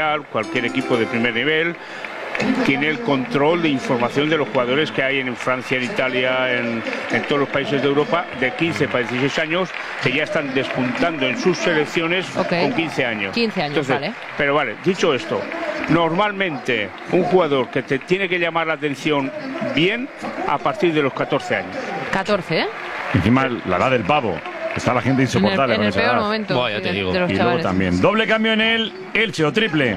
cualquier equipo de primer nivel tiene el control de información de los jugadores que hay en Francia, en Italia, en todos los países de Europa, de 15 para 16 años, que ya están despuntando en sus selecciones con 15 años. 15 años. Entonces, vale. Pero vale, dicho esto, normalmente un jugador que te tiene que llamar la atención bien a partir de los 14 años. 14, ¿eh? Encima la edad del pavo. Está la gente insoportable. En el peor momento. Buah, ya te digo. De los y chavales. luego también. Doble cambio en el Elche o triple.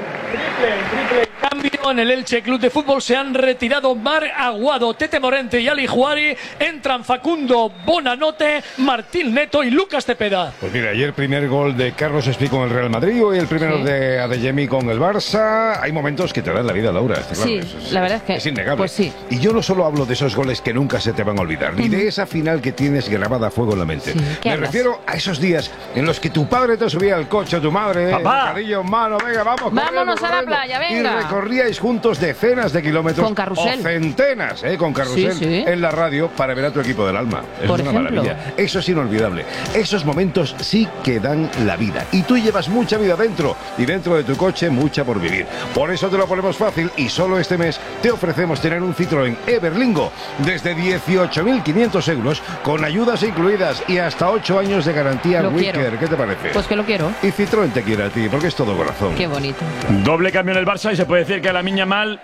Triple cambio en el Elche Club de Fútbol. Se han retirado Marc Aguado, Tete Morente y Ali Juari. Entran Facundo Bonanote, Martín Neto y Lucas Cepeda. Pues mira, ayer primer gol de Carlos Espí con el Real Madrid, hoy el primero de Adeyemi con el Barça. Hay momentos que te dan la vida, Laura. Sí, la verdad es que es innegable. Pues sí. Y yo no solo hablo de esos goles que nunca se te van a olvidar, ni de esa final que tienes grabada a fuego en la mente. Me refiero a esos días en los que tu padre te subía al coche, tu madre, bocadillo en mano, venga, vámonos a la playa, venga. Y recorríais juntos decenas de kilómetros con carrusel. o centenas, con carrusel en la radio para ver a tu equipo del alma. Es una maravilla. Eso es inolvidable. Esos momentos sí que dan la vida. Y tú llevas mucha vida dentro y dentro de tu coche mucha por vivir. Por eso te lo ponemos fácil y solo este mes te ofrecemos tener un Citroën Everlingo desde 18.500 euros con ayudas incluidas y hasta 8 años de garantía Wicker. ¿Qué te parece? Pues que lo quiero. Y Citroën te quiere a ti porque es todo corazón. Qué bonito. Doble cambio en el Barça y se puede decir que a Lamine Yamal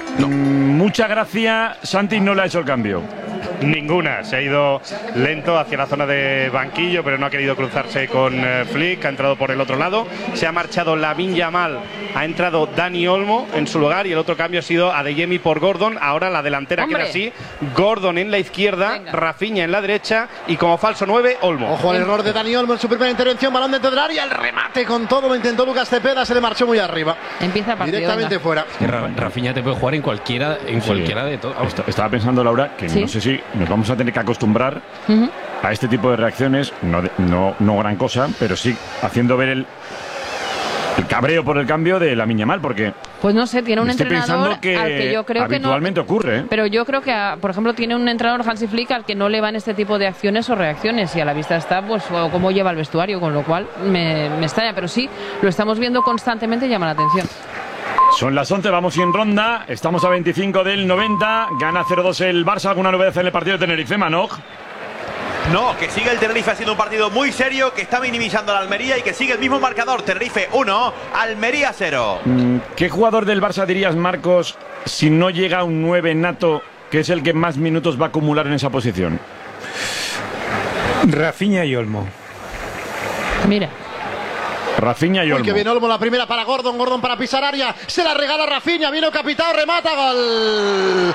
mucha gracia. Santi no le ha hecho el cambio. Ninguna, se ha ido lento hacia la zona de banquillo, pero no ha querido cruzarse con Flick, ha entrado por el otro lado, se ha marchado Lamine Yamal, ha entrado Dani Olmo en su lugar y el otro cambio ha sido Adeyemi por Gordon. Ahora la delantera queda así, Gordon en la izquierda, Rafinha en la derecha y como falso 9, Olmo. Ojo al error de Dani Olmo en su primera intervención, balón dentro del área, el remate con todo lo intentó Lucas Cepeda, se le marchó muy arriba. Empieza el partido. Directamente fuera. Es que Rafinha te puede jugar en cualquiera de todos. Estaba pensando, Laura, que no sé si nos vamos a tener que acostumbrar a este tipo de reacciones, no gran cosa, pero sí haciendo ver el cabreo por el cambio de Lamine Yamal, porque pues no sé, tiene un entrenador que al que yo creo habitualmente que no ocurre, ¿eh? Pero yo creo que, por ejemplo, tiene un entrenador, Hansi Flick, al que no le van este tipo de acciones o reacciones, y a la vista está pues cómo lleva el vestuario, con lo cual me extraña, pero sí, lo estamos viendo constantemente y llama la atención. Son las 11, vamos en ronda, estamos a 25 del 90, gana 0-2 el Barça. ¿Alguna novedad en el partido de Tenerife, Manoj? No, que sigue el Tenerife haciendo un partido muy serio, que está minimizando a la Almería y que sigue el mismo marcador. Tenerife 1, Almería 0. ¿Qué jugador del Barça dirías, Marcos, si no llega a un 9 nato, que es el que más minutos va a acumular en esa posición? Rafinha y Olmo. Mira. Rafinha y Olmo. Que viene Olmo, la primera para Gordon, Gordon para pisar área, se la regala Rafinha, vino Capitao, remata, gol.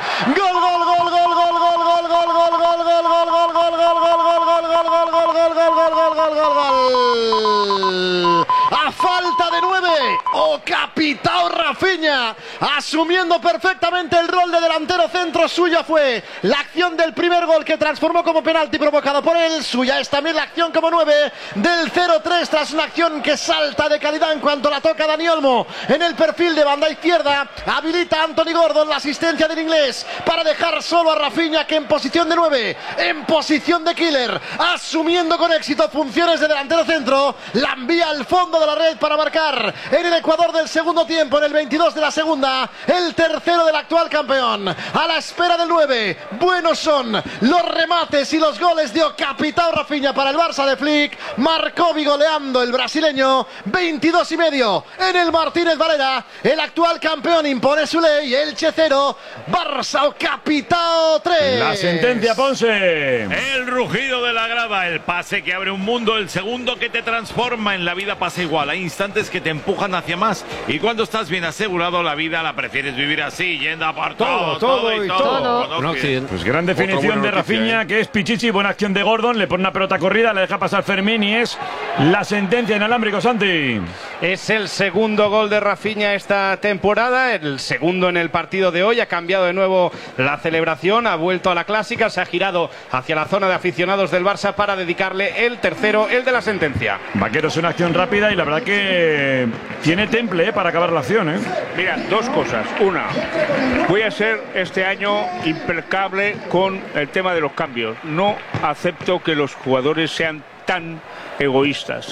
A falta de 9, Capitao Rafinha, asumiendo perfectamente el rol de delantero centro. Suya fue la acción del primer gol que transformó como penalti provocado por él. Suya es también la acción como 9 del 0-3 tras una acción que salta de calidad en cuanto la toca Dani Olmo en el perfil de banda izquierda. Habilita a Anthony Gordon, la asistencia del inglés, para dejar solo a Rafinha, que en posición de 9, en posición de killer, asumiendo con éxito funciones de delantero centro, la envía al fondo de la red para marcar en el Ecuador del segundo tiempo, en el 22 de la segunda, el tercero del actual campeón. A la espera del 9, buenos son los remates y los goles de Capitao Rafinha para el Barça de Flick. Marcó vigoleando el brasileño, 22,5 en el Martínez Valera. El actual campeón impone su ley, Elche 0, Barça o Capitao 3. La sentencia, Ponce. El rugido de la grada, el pase que abre un mundo, el segundo que te transforma. En la vida pasa igual, hay instantes que te empujan hacia más, y cuando estás bien asegurado la vida la prefieres vivir así, yendo a por todo. Pues gran definición de Rafinha, que es Pichichi, buena acción de Gordon, le pone una pelota corrida, le deja pasar Fermín y es la sentencia inalámbrico, Santi. Es el segundo gol de Rafinha esta temporada, el segundo en el partido de hoy. Ha cambiado de nuevo la celebración, ha vuelto a la clásica, se ha girado hacia la zona de aficionados del Barça para dedicarle el tercero, el de la sentencia. Vaqueros, una acción rápida y la verdad que tiene temple para acabar la acción. Mira, dos cosas. Una, voy a ser este año impecable con el tema de los cambios. No acepto que los jugadores sean tan egoístas.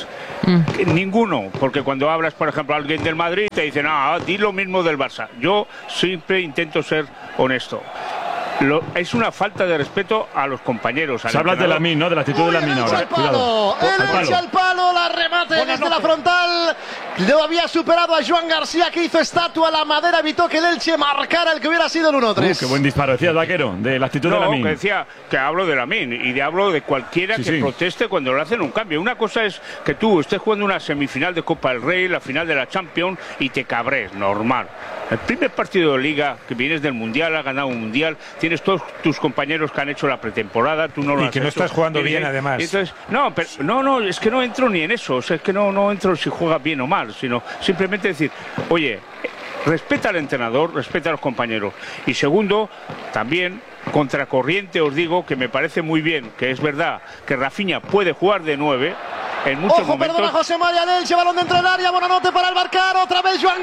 Ninguno, porque cuando hablas, por ejemplo, a alguien del Madrid te dicen, di lo mismo del Barça. Yo siempre intento ser honesto. Es una falta de respeto a los compañeros. Se habla de Lamine, ¿no? De la actitud de Lamine ahora. El Elche al palo, la remate desde la frontal. Lo había superado a Joan García, que hizo estatua. La madera evitó que el Elche marcara el que hubiera sido el 1-3. Qué buen disparo, decías, Vaquero, de la actitud de Lamine. Que decía que hablo de Lamine y hablo de cualquiera que proteste cuando le hacen un cambio. Una cosa es que tú estés jugando una semifinal de Copa del Rey, la final de la Champions y te cabres, normal. El primer partido de Liga, que vienes del Mundial, has ganado un Mundial, tienes todos tus compañeros que han hecho la pretemporada, tú no lo has hecho. Y que no estás jugando bien, además. Entonces, no, es que no entro ni en eso. O sea, es que no entro si juegas bien o mal, sino simplemente decir, oye, respeta al entrenador, respeta a los compañeros. Y segundo, también, contracorriente, os digo que me parece muy bien, que es verdad que Rafinha puede jugar de 9 en muchos momentos. Perdona, José María Elche, balón dentro del área, Bonanote para el marcar, otra vez Joan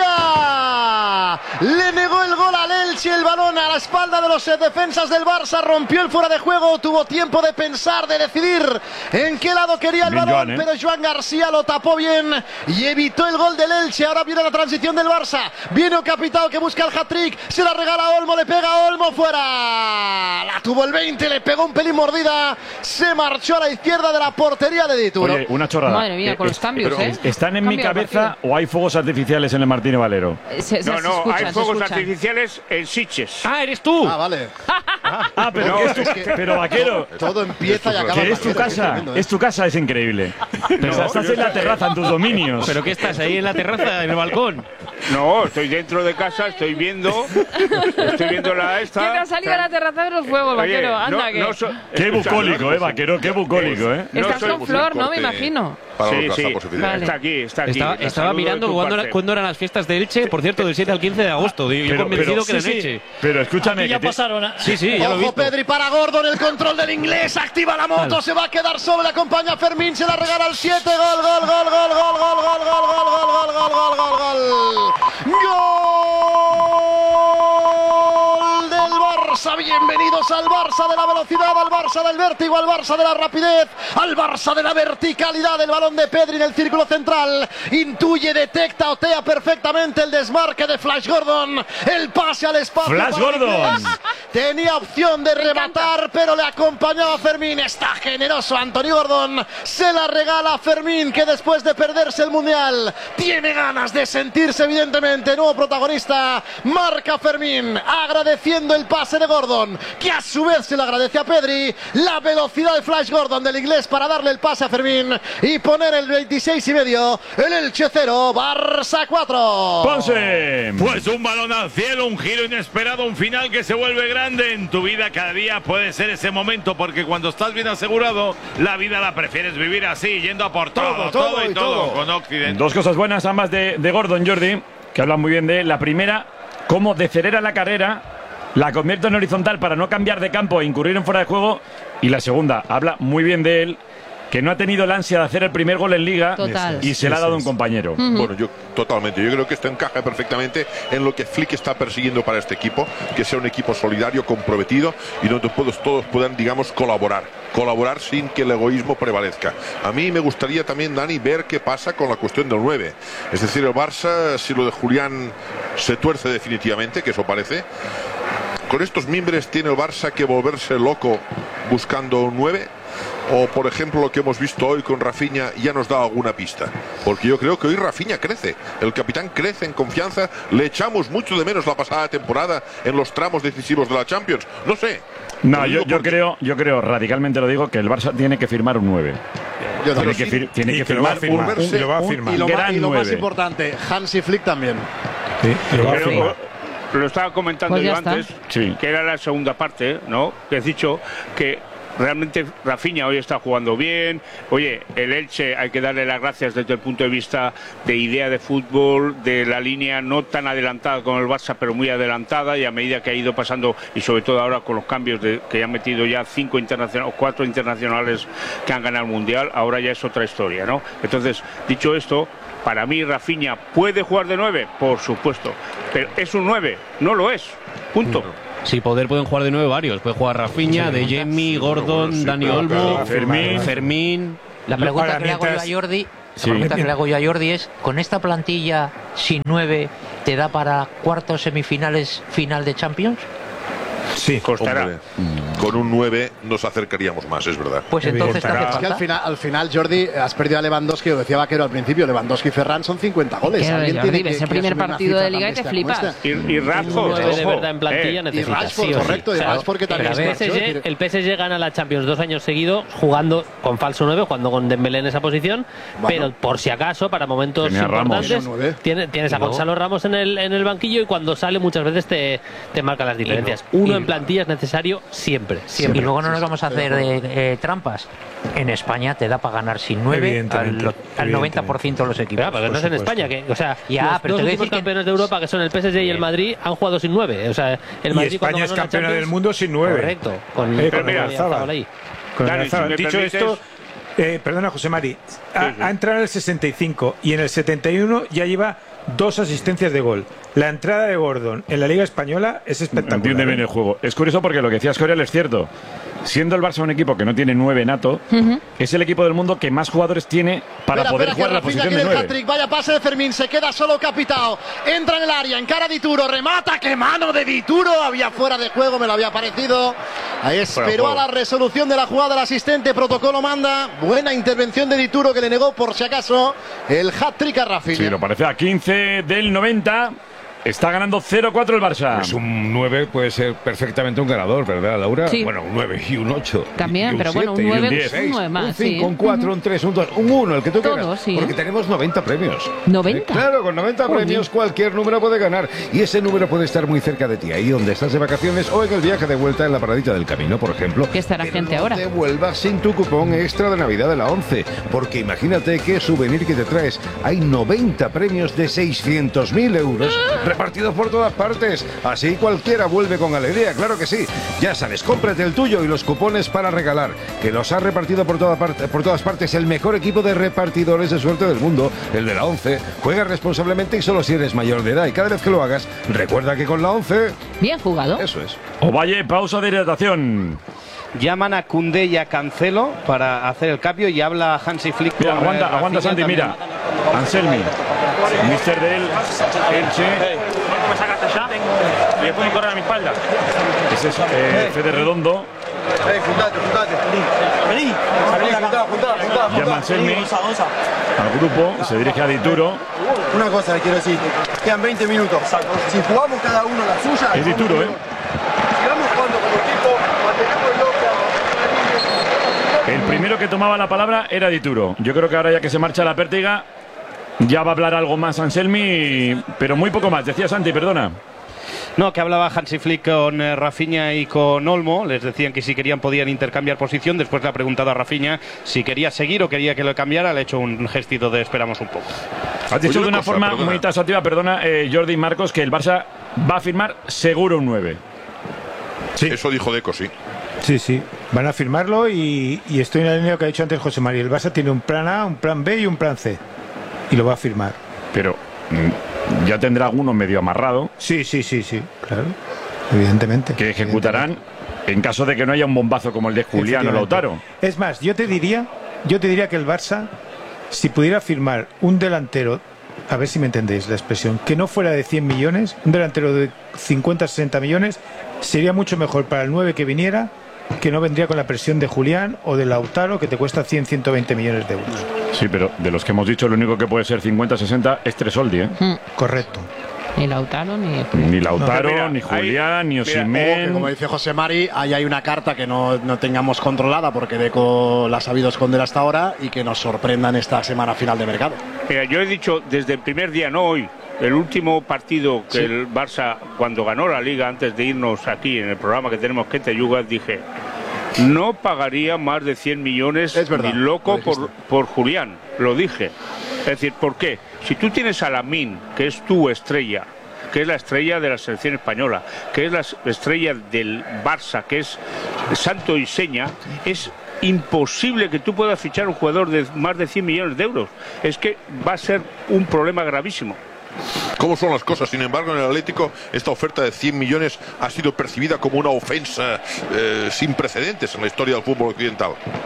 García. Le negó el gol al Elche, el balón a la espalda de los defensas del Barça, rompió el fuera de juego, tuvo tiempo de pensar, de decidir en qué lado quería el balón, pero Joan García lo tapó bien y evitó el gol del Elche. Ahora viene la transición del Barça, viene Ocapitao que busca el hat-trick, se la regala a Olmo, le pega a Olmo, fuera. La tuvo el 20, le pegó un pelín mordida, se marchó a la izquierda de la portería de Dituro. Oye, una chorrada. Madre mía, con los cambios, ¿Están en mi cabeza o hay fuegos artificiales en el Martínez Valero? No, hay fuegos artificiales en Sitges. ¡Ah, eres tú! Ah, vale. Pero Vaquero, todo empieza y acaba. Que es tu casa, es tu casa, es increíble. Pero estás en la terraza, en tus dominios. ¿Pero qué estás ahí en la terraza, en el balcón? No, estoy dentro de casa, estoy viendo la esta. ¿Quién ha salido a la terraza de los fuegos, Vaquero? Anda, Qué bucólico, Vaquero, qué bucólico, Estás con Flor, ¿no? Me imagino. Sí. Vale. Está aquí. Estaba mirando cuándo eran las fiestas de Elche, por cierto, del 7 al 15 de agosto. Yo convencido que era en Elche. Pero escúchame. Aquí ya pasaron. Sí, ya lo he visto. Pedri para Gordon, el control del inglés, activa la moto, se va a quedar solo, le acompaña Fermín, se la regala al 7, gol. Gol del Barça, bienvenidos al Barça de la velocidad, al Barça del vértigo, al Barça de la rapidez, al Barça de la verticalidad. El balón de Pedri en el círculo central, intuye, detecta, otea perfectamente el desmarque de Flash Gordon, el pase al espacio. Flash Gordon tenía opción de rematar, pero le acompañaba Fermín. Está generoso Anthony Gordon, se la regala a Fermín, que después de perderse el Mundial tiene ganas de sentirse evidentemente nuevo protagonista. Marca Fermín, agradeciendo el pase de Gordon, que a su vez se lo agradece a Pedri. La velocidad de Flash Gordon del inglés para darle el pase a Fermín y poner el 26,5, el Elche 0, Barça 4. Ponce. Pues un balón al cielo, un giro inesperado, un final que se vuelve grande. En tu vida cada día puede ser ese momento, porque cuando estás bien asegurado, la vida la prefieres vivir así, yendo a por todo con Occidente. Dos cosas buenas, ambas de Gordon, Jordi, que hablan muy bien de él. La primera, cómo decelera la carrera, la convierte en horizontal para no cambiar de campo e incurrir en fuera de juego. Y la segunda, habla muy bien de él, que no ha tenido la ansia de hacer el primer gol en Liga. Total. Y se la ha dado un compañero. Bueno, yo creo que esto encaja perfectamente en lo que Flick está persiguiendo para este equipo, que sea un equipo solidario, comprometido y donde todos puedan, digamos, colaborar sin que el egoísmo prevalezca. A mí me gustaría también, Dani, ver qué pasa con la cuestión del 9. Es decir, el Barça, si lo de Julián se tuerce definitivamente, que eso parece, con estos mimbres tiene el Barça que volverse loco buscando un 9. O, por ejemplo, lo que hemos visto hoy con Rafinha ya nos da alguna pista. Porque yo creo que hoy Rafinha crece. El capitán crece en confianza. Le echamos mucho de menos la pasada temporada en los tramos decisivos de la Champions. No sé. No, yo creo, radicalmente lo digo, que el Barça tiene que firmar un 9. Tiene que firmar y lo más importante, Hansi Flick también. Lo estaba comentando yo antes, que era la segunda parte, ¿no? Que has dicho que realmente Rafinha hoy está jugando bien. Oye, el Elche hay que darle las gracias desde el punto de vista de idea de fútbol, de la línea no tan adelantada con el Barça, pero muy adelantada, y a medida que ha ido pasando, y sobre todo ahora con los cambios que han metido ya 4 internacionales que han ganado el Mundial, ahora ya es otra historia, ¿no? Entonces, dicho esto, para mí Rafinha puede jugar de 9, por supuesto, pero es un 9, no lo es, punto. Sí, pueden jugar de 9 varios. Puede jugar Rafinha, De Jemi, Gordon, Dani Olmo, Fermín. La pregunta que le hago yo a Jordi, La pregunta que le hago yo a Jordi es, ¿con esta plantilla sin 9 te da para cuartos, semifinales, final de Champions? Sí, costará. Hombre, con un 9 nos acercaríamos más, es verdad. Pues entonces es que al final, Jordi, has perdido a Lewandowski, lo decía Vaquero al principio, Lewandowski y Ferran son 50 goles. Es el primer partido de Liga y te flipas. Y Rashford, de verdad en plantilla necesitas. Y Rashford, correcto, y Rashford porque también el PSG gana la Champions 2 años seguidos jugando con falso 9, jugando con Dembélé en esa posición, pero por si acaso, para momentos importantes, tienes a Gonzalo Ramos en el banquillo y cuando sale muchas veces te marca las diferencias. Uno en plantilla es necesario siempre. Y luego no nos vamos a hacer trampas. En España te da para ganar sin 9 al 90% de los equipos. Pero no es en España, los dos últimos campeones de Europa, que son el PSG y el Madrid, han jugado sin 9. O sea, el Madrid, y España es campeona del mundo sin 9. Correcto. Con Oyarzabal. Dicho esto, perdona, José Mari, ha entrado en el 65 y en el 71 ya lleva 2 asistencias de gol. La entrada de Gordon en la Liga Española es espectacular. Entiende bien el juego. Es curioso porque lo que decía Escorial es cierto. Siendo el Barça un equipo que no tiene 9 nato, es el equipo del mundo que más jugadores tiene para poder jugar la posición de 9. Vaya pase de Fermín, se queda solo Capitao. Entra en el área, encara a Dituro, remata, qué mano de Dituro. Había fuera de juego, me lo había parecido. Ahí esperó a la resolución de la jugada el asistente, protocolo manda. Buena intervención de Dituro que le negó por si acaso el hat-trick a Rafinha. Sí, lo parece a 15 del 90. Está ganando 0-4 el Barça. Pues un 9 puede ser perfectamente un ganador, ¿verdad, Laura? Sí. Bueno, un 9 y un 8. También, pero bueno, un 9 es un 9 más. Un 5, un 4, un 3, un 2, un 1, el que tú quieras. Sí. Porque tenemos 90 premios. ¿90? Claro, con 90 premios cualquier número puede ganar. Y ese número puede estar muy cerca de ti, ahí donde estás de vacaciones o en el viaje de vuelta en la paradita del camino, por ejemplo. ¿Qué estará gente no ahora? te vuelvas sin tu cupón extra de Navidad de la 11. Porque imagínate qué souvenir que te traes. Hay 90 premios de 600.000 euros repartidos por todas partes. Así cualquiera vuelve con alegría, claro que sí. Ya sabes, cómprate el tuyo y los cupones para regalar, que los ha repartido por todas partes el mejor equipo de repartidores de suerte del mundo, el de la 11. Juega responsablemente y solo si eres mayor de edad. Y cada vez que lo hagas, recuerda que con la 11... Bien jugado. Eso es. Ovalle, pausa de hidratación. Llaman a Koundé y a Cancelo para hacer el cambio y habla Hansi Flick. Mira, aguanta Santi, mira. Anselmi, mister del Elche. ¿Me sacaste ya? Y después me corren a mi espalda. Ese es Fede Redondo. Juntate. Vení. Llama Anselmi al grupo, se dirige a Dituro. Una cosa que quiero decir, quedan 20 minutos. Si jugamos cada uno la suya... Es Dituro, Sigamos jugando como equipo, mantengámoslo. El primero que tomaba la palabra era Dituro. Yo creo que ahora ya que se marcha la Pértiga, ya va a hablar algo más Anselmi, pero muy poco más. Decía Santi, perdona. No, que hablaba Hansi Flick con Rafinha y con Olmo. Les decían que si querían podían intercambiar posición. Después le ha preguntado a Rafinha si quería seguir o quería que lo cambiara. Le ha hecho un gestito de esperamos un poco. Has dicho de una forma muy taxativa, perdona, Jordi Marcos, que el Barça va a firmar seguro un 9. Sí. Eso dijo Deco, sí. Sí, van a firmarlo y estoy en la línea que ha dicho antes José María. El Barça tiene un plan A, un plan B y un plan C. Y lo va a firmar. Pero ya tendrá alguno medio amarrado. Sí, claro. Evidentemente. Que ejecutarán en caso de que no haya un bombazo como el de Julián o Lautaro. Es más, yo te diría que el Barça, si pudiera firmar un delantero, a ver si me entendéis la expresión, que no fuera de 100 millones, un delantero de 50-60 millones, sería mucho mejor para el 9 que viniera, que no vendría con la presión de Julián o de Lautaro, que te cuesta 100-120 millones de euros. Sí, pero de los que hemos dicho, lo único que puede ser 50-60 es Tresoldi, ¿eh? Correcto. Ni Lautaro, ni Lautaro, ni Julián, ni Osimhen. Como dice José Mari, ahí hay una carta que no tengamos controlada porque Deco la ha sabido esconder hasta ahora y que nos sorprendan esta semana final de mercado. Mira, yo he dicho desde el primer día, no hoy, el último partido que el Barça, cuando ganó la Liga, antes de irnos aquí en el programa que tenemos que te yugas, dije, no pagaría más de 100 millones ni loco por Julián, lo dije. Es decir, ¿por qué? Si tú tienes a Lamine, que es tu estrella, que es la estrella de la selección española, que es la estrella del Barça, que es santo y seña, es imposible que tú puedas fichar un jugador de más de 100 millones de euros. Es que va a ser un problema gravísimo. ¿Cómo son las cosas? Sin embargo, en el Atlético esta oferta de 100 millones ha sido percibida como una ofensa sin precedentes en la historia del fútbol occidental.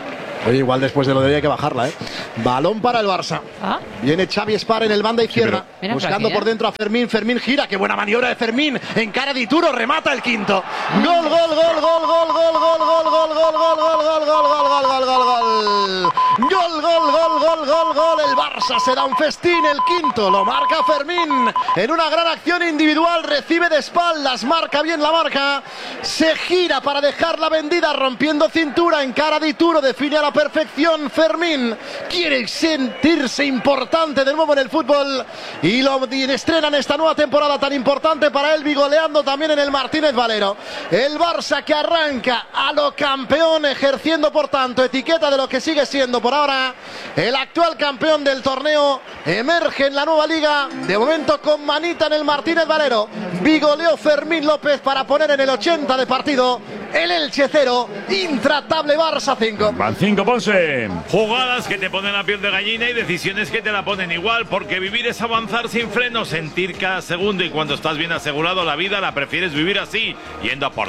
Oye, igual después de lo de hoy hay que bajarla, ¿eh? Balón para el Barça. Viene Xavi Espar en el banda izquierda, buscando por dentro a Fermín. Fermín gira, qué buena maniobra de Fermín. Encara Di Turo, remata el quinto. Gol, gol, gol, gol, gol, gol, gol, gol, gol, gol, gol, gol, gol, gol, gol, gol, gol, gol, gol. Gol, gol, gol, gol, gol, gol. El Barça se da un festín, el quinto. Lo marca Fermín en una gran acción individual. Recibe de espaldas, marca bien la marca. Se gira para dejarla vendida, rompiendo cintura. Encara Di Turo, define a la perfección Fermín. Quiere sentirse importante de nuevo en el fútbol y lo estrenan esta nueva temporada tan importante para él, goleando también en el Martínez Valero. El Barça que arranca a lo campeón, ejerciendo por tanto etiqueta de lo que sigue siendo por ahora el actual campeón del torneo. Emerge en la nueva liga, de momento con manita en el Martínez Valero. Bigoleó Fermín López para poner en el 80 de partido el Elche 0, intratable Barça 5. Van 5, Ponce. Jugadas que te ponen la piel de gallina y decisiones que te la ponen igual, porque vivir es avanzar sin freno, sentir cada segundo, y cuando estás bien asegurado la vida la prefieres vivir así, yendo a por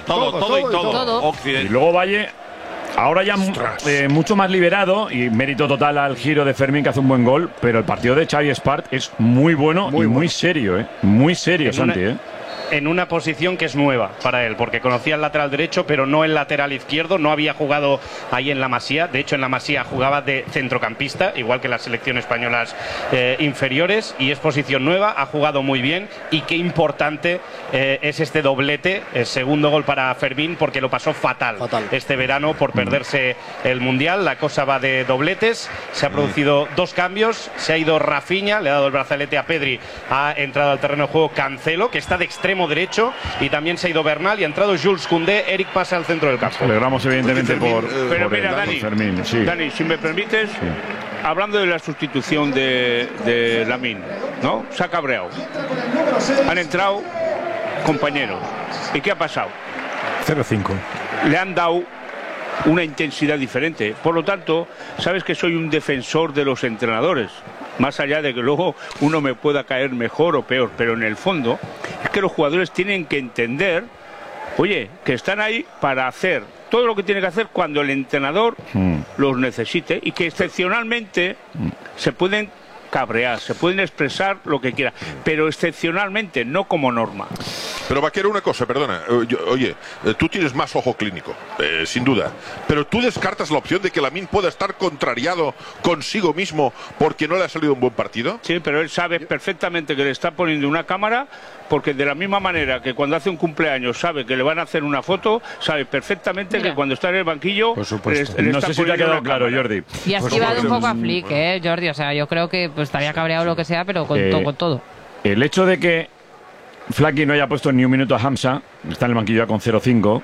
todo. Y luego Valle, ahora ya mucho más liberado, y mérito total al giro de Fermín, que hace un buen gol, pero el partido de Xavi Espart es muy bueno y muy serio, muy serio, Santi, En una posición que es nueva para él, porque conocía el lateral derecho, pero no el lateral izquierdo. No había jugado ahí en la Masía. De hecho, en la Masía jugaba de centrocampista, igual que las selecciones españolas inferiores, y es posición nueva. Ha jugado muy bien, y qué importante es este doblete, el segundo gol para Fermín, porque lo pasó fatal este verano por perderse el Mundial. La cosa va de dobletes. Se ha producido dos cambios. Se ha ido Rafinha, le ha dado el brazalete a Pedri, ha entrado al terreno de juego Cancelo, que está de extremo derecho, y también se ha ido Bernal y ha entrado Jules Koundé. Eric pasa al centro del campo. Celebramos evidentemente por mira, Dani, Fermín, Dani, si me permites, hablando de la sustitución de Lamine, ¿no? Se ha cabreado. Han entrado compañeros. ¿Y qué ha pasado? 0-5. Le han dado una intensidad diferente. Por lo tanto, sabes que soy un defensor de los entrenadores, más allá de que luego uno me pueda caer mejor o peor, pero en el fondo es que los jugadores tienen que entender, oye, que están ahí para hacer todo lo que tiene que hacer cuando el entrenador los necesite, y que excepcionalmente se pueden cabrear, se pueden expresar lo que quieran, pero excepcionalmente, no como norma. Pero Vaquero, una cosa, perdona, oye, tú tienes más ojo clínico, sin duda, pero tú descartas la opción de que Lamine pueda estar contrariado consigo mismo porque no le ha salido un buen partido. Sí, pero él sabe perfectamente que le está poniendo una cámara, porque de la misma manera que cuando hace un cumpleaños sabe que le van a hacer una foto, sabe perfectamente que cuando está en el banquillo, por supuesto. No sé si te ha quedado claro, Jordi. Y ha esquivado un poco a Flick, Jordi, o sea, yo creo que pues estaría cabreado lo que sea, pero con todo. El hecho de que Flaky no haya puesto ni un minuto a Hamza, está en el banquillo ya con 0-5,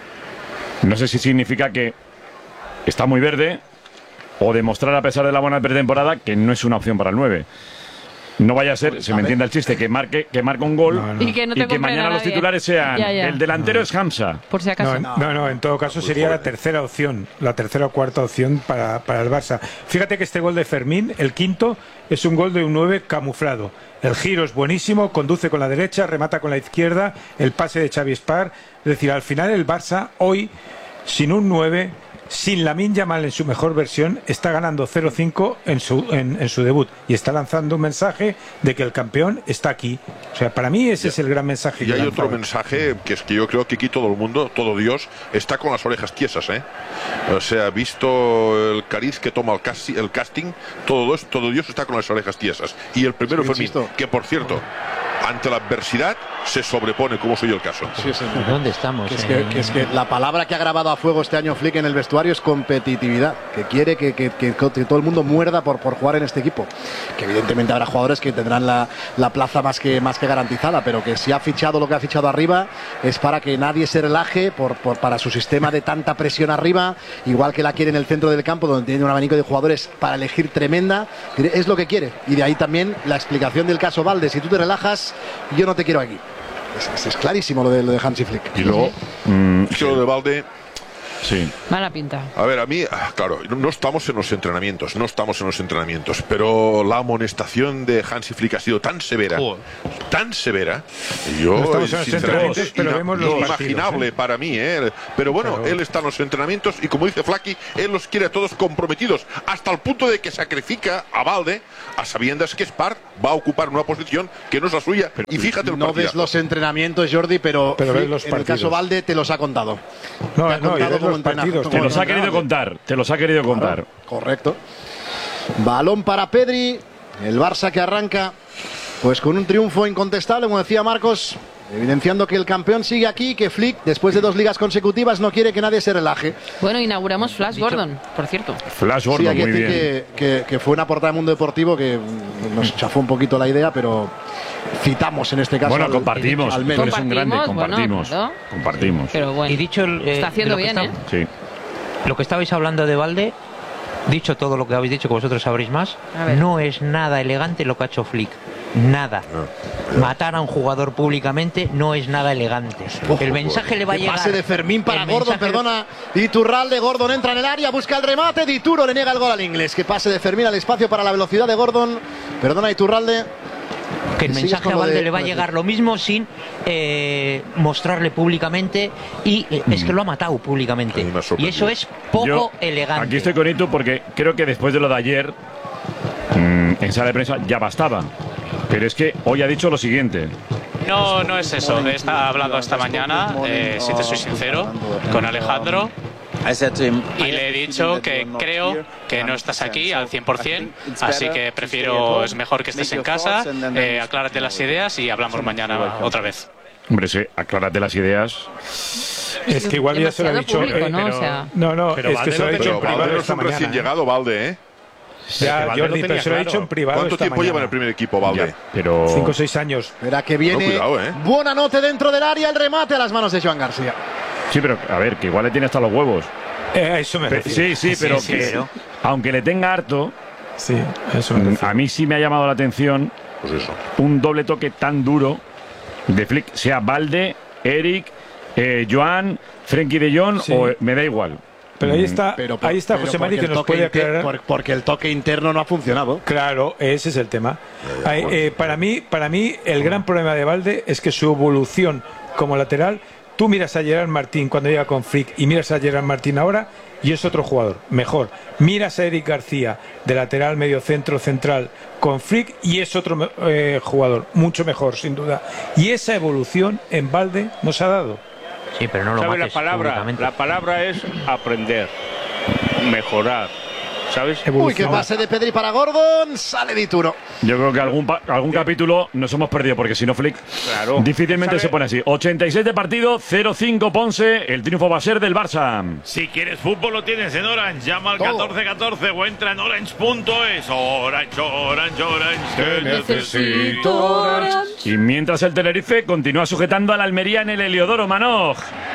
no sé si significa que está muy verde, o demostrar, a pesar de la buena pretemporada, que no es una opción para el 9. No vaya a ser, se me entiende el chiste, que marque un gol y que mañana los titulares sean el delantero es Hamza. Por si acaso. No, en todo caso sería la tercera opción, la tercera o cuarta opción para el Barça. Fíjate que este gol de Fermín, el quinto, es un gol de un 9 camuflado. El giro es buenísimo, conduce con la derecha, remata con la izquierda, el pase de Xavi Espar. Es decir, al final el Barça hoy, sin un 9, sin Lamine Yamal en su mejor versión, está ganando 0-5 en su debut, y está lanzando un mensaje de que el campeón está aquí. O sea, para mí ese es el gran mensaje. Y hay otro mensaje, que es que yo creo que aquí todo el mundo, todo Dios, está con las orejas tiesas, O sea, visto el cariz que toma el casting, todo Dios está con las orejas tiesas. Y el primero fue Fermín, que por cierto, ante la adversidad se sobrepone, como soy yo el caso. Sí, señor. ¿Dónde estamos? Que es que la palabra que ha grabado a fuego este año Flick en el vestuario es competitividad, que quiere que todo el mundo muerda por jugar en este equipo, que evidentemente habrá jugadores que tendrán la plaza más que garantizada, pero que si ha fichado lo que ha fichado arriba es para que nadie se relaje para su sistema de tanta presión arriba, igual que la quiere en el centro del campo, donde tiene un abanico de jugadores para elegir tremenda. Es lo que quiere, y de ahí también la explicación del caso Valde: si tú te relajas, yo no te quiero aquí. Es clarísimo lo de Hansi Flick. Y luego, lo de Valde, Sí. Mala pinta. A ver, a mí, claro, no estamos en los entrenamientos, pero la amonestación de Hansi Flick ha sido tan severa, yo, no sinceramente, pero vemos los inimaginable para mí, pero bueno, él está en los entrenamientos y como dice Flaky, él los quiere a todos comprometidos, hasta el punto de que sacrifica a Balde a sabiendas que Spar va a ocupar una posición que no es la suya. Y fíjate, no ves los entrenamientos, Jordi, pero ves los en el caso Balde te los ha contado. Los partidos. Te los ha querido contar. Claro, correcto. Balón para Pedri. El Barça que arranca pues con un triunfo incontestable, como decía Marcos, evidenciando que el campeón sigue aquí, que Flick, después de 2 ligas consecutivas, no quiere que nadie se relaje. Bueno, inauguramos Flash Gordon, por cierto. Flash Gordon, sí, hay que muy decir bien. Que fue una portada de Mundo Deportivo que nos chafó un poquito la idea, pero citamos en este caso. Bueno, compartimos. Al menos. Tú eres un grande, compartimos. Bueno, compartimos. Pero bueno, y dicho está haciendo bien, Sí. Lo que estabais hablando de Balde, dicho todo lo que habéis dicho, que vosotros sabréis más, no es nada elegante lo que ha hecho Flick. Nada. Matar a un jugador públicamente no es nada elegante. El mensaje le va a llegar. Pase de Fermín para Gordon, perdona. Iturralde, Gordon entra en el área, busca el remate. Dituro le niega el gol al inglés. Que pase de Fermín al espacio para la velocidad de Gordon. Perdona, Iturralde. Que el mensaje a Balde le va a llegar lo mismo sin mostrarle públicamente. Y es que lo ha matado públicamente. Y eso es poco elegante. Aquí estoy con Itu porque creo que después de lo de ayer, en sala de prensa ya bastaba. Pero es que hoy ha dicho lo siguiente. No es eso. He hablado esta mañana, si te soy sincero, con Alejandro. Y le he dicho que creo que no estás aquí al 100%, así que es mejor que estés en casa, aclárate las ideas y hablamos mañana otra vez. Hombre, sí, aclárate las ideas. Es que igual ya se lo ha dicho. Público, ¿no? Es que se lo ha dicho en privado. Es un recién llegado, Balde, Ya, Jordi, pero se lo ha dicho en privado. ¿Cuánto tiempo lleva en el primer equipo, Balde? Pero 5 o 6 años. Verá que viene. Buena nota dentro del área, el remate a las manos de Joan García. Sí, pero a ver, que igual le tiene hasta los huevos. Eso me refiero. Sí, pero que aunque le tenga harto, eso me refiero. A mí sí me ha llamado la atención un doble toque tan duro de Flick, sea Balde, Eric, Joan, Frenkie de Jong o me da igual. Pero ahí está, José Mari, que nos puede aclarar. Porque el toque interno no ha funcionado. Claro, ese es el tema. Para mí, el gran problema de Balde es que su evolución como lateral, tú miras a Gerard Martín cuando llega con Flick y miras a Gerard Martín ahora y es otro jugador, mejor. Miras a Eric García de lateral, medio centro, central con Flick y es otro jugador, mucho mejor, sin duda. Y esa evolución en Balde nos ha dado. Sí, pero no lo mates públicamente. La palabra es aprender, mejorar, ¿sabes? Uy, que pase de Pedri para Gordon, sale Dituro. Yo creo que algún capítulo nos hemos perdido, porque si no Flick difícilmente se pone así. 86 de partido, 0-5 Ponce, el triunfo va a ser del Barça. Si quieres fútbol lo tienes en Orange, llama al 1414 o entra en orange.es. Orange, que necesito Orange. Y mientras el Tenerife continúa sujetando al Almería en el Heliodoro, Manoj.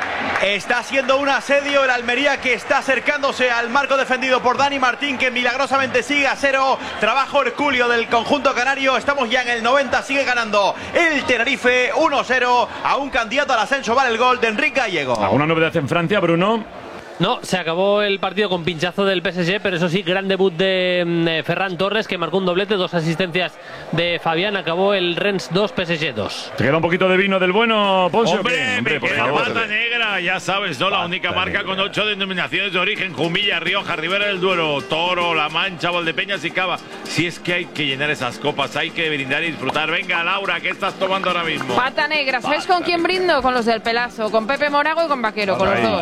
Está siendo un asedio el Almería, que está acercándose al marco defendido por Dani Martín, que milagrosamente sigue a 0. Trabajo hercúleo del conjunto canario. Estamos ya en el 90, sigue ganando el Tenerife 1-0 a un candidato al ascenso. Vale el gol de Enrique Gallego. ¿Alguna novedad en Francia, Bruno? No, se acabó el partido con pinchazo del PSG, pero eso sí, gran debut de Ferran Torres, que marcó un doblete, 2 asistencias de Fabián. Acabó el Rennes 2, PSG 2. ¿Te queda un poquito de vino del bueno, Ponce? Hombre, me queda Pata Negra, ya sabes, ¿no? La única marca con 8 denominaciones de origen: Jumilla, Rioja, Ribera del Duero, Toro, La Mancha, Valdepeñas y Cava. Si es que hay que llenar esas copas, hay que brindar y disfrutar. Venga, Laura, ¿qué estás tomando ahora mismo? Pata Negra, ¿sabes con quién brindo? Con los del Pelazo, con Pepe Morago y con Vaquero, con los dos.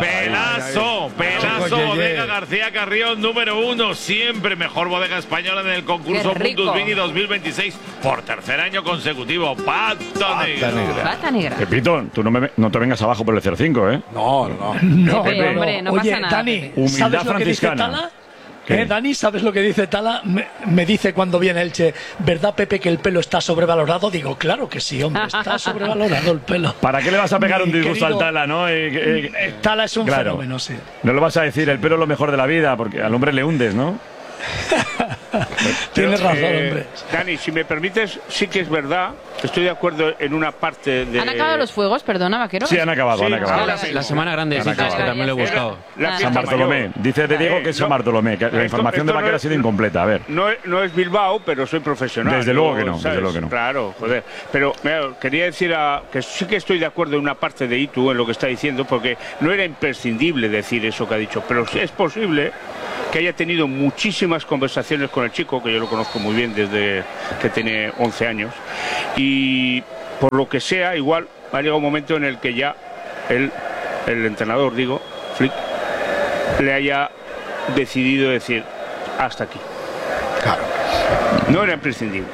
Pelazo, Bodega García Carrión, número 1, siempre mejor bodega española en el concurso Puntus Vini 2026 por tercer año consecutivo. Pata Negra. Pepito, tú no te vengas abajo por el 0-5, ¿eh? No. Hombre, no pasa nada. Dani, humildad ¿sabes lo que dice Tala? Dani, ¿sabes lo que dice Tala? Me dice cuando viene Elche, ¿verdad, Pepe, que el pelo está sobrevalorado? Digo, claro que sí, hombre, está sobrevalorado el pelo. ¿Para qué le vas a pegar un disgusto al Tala, no? Tala es un fenómeno, sí. No lo vas a decir, el pelo es lo mejor de la vida, porque al hombre le hundes, ¿no? Tienes razón, hombre. Dani, si me permites, sí que es verdad, estoy de acuerdo en una parte de... ¿Han acabado los fuegos? Perdona, Vaquero. Sí, han acabado. La semana grande de Sitges, que también le he buscado. San Bartolomé. Dice de Diego que es San Bartolomé, que la información de Vaquero ha sido incompleta. A ver. No es Bilbao, pero soy profesional. Desde luego que no, desde luego que no. Claro, joder. Pero quería decir que sí que estoy de acuerdo en una parte de Itu, en lo que está diciendo, porque no era imprescindible decir eso que ha dicho, pero es posible que haya tenido muchísimas conversaciones con el chico, que yo lo conozco muy bien desde que tiene 11 años, y por lo que sea, igual ha llegado un momento en el que ya el entrenador, Flick, le haya decidido decir hasta aquí. Claro. No era imprescindible.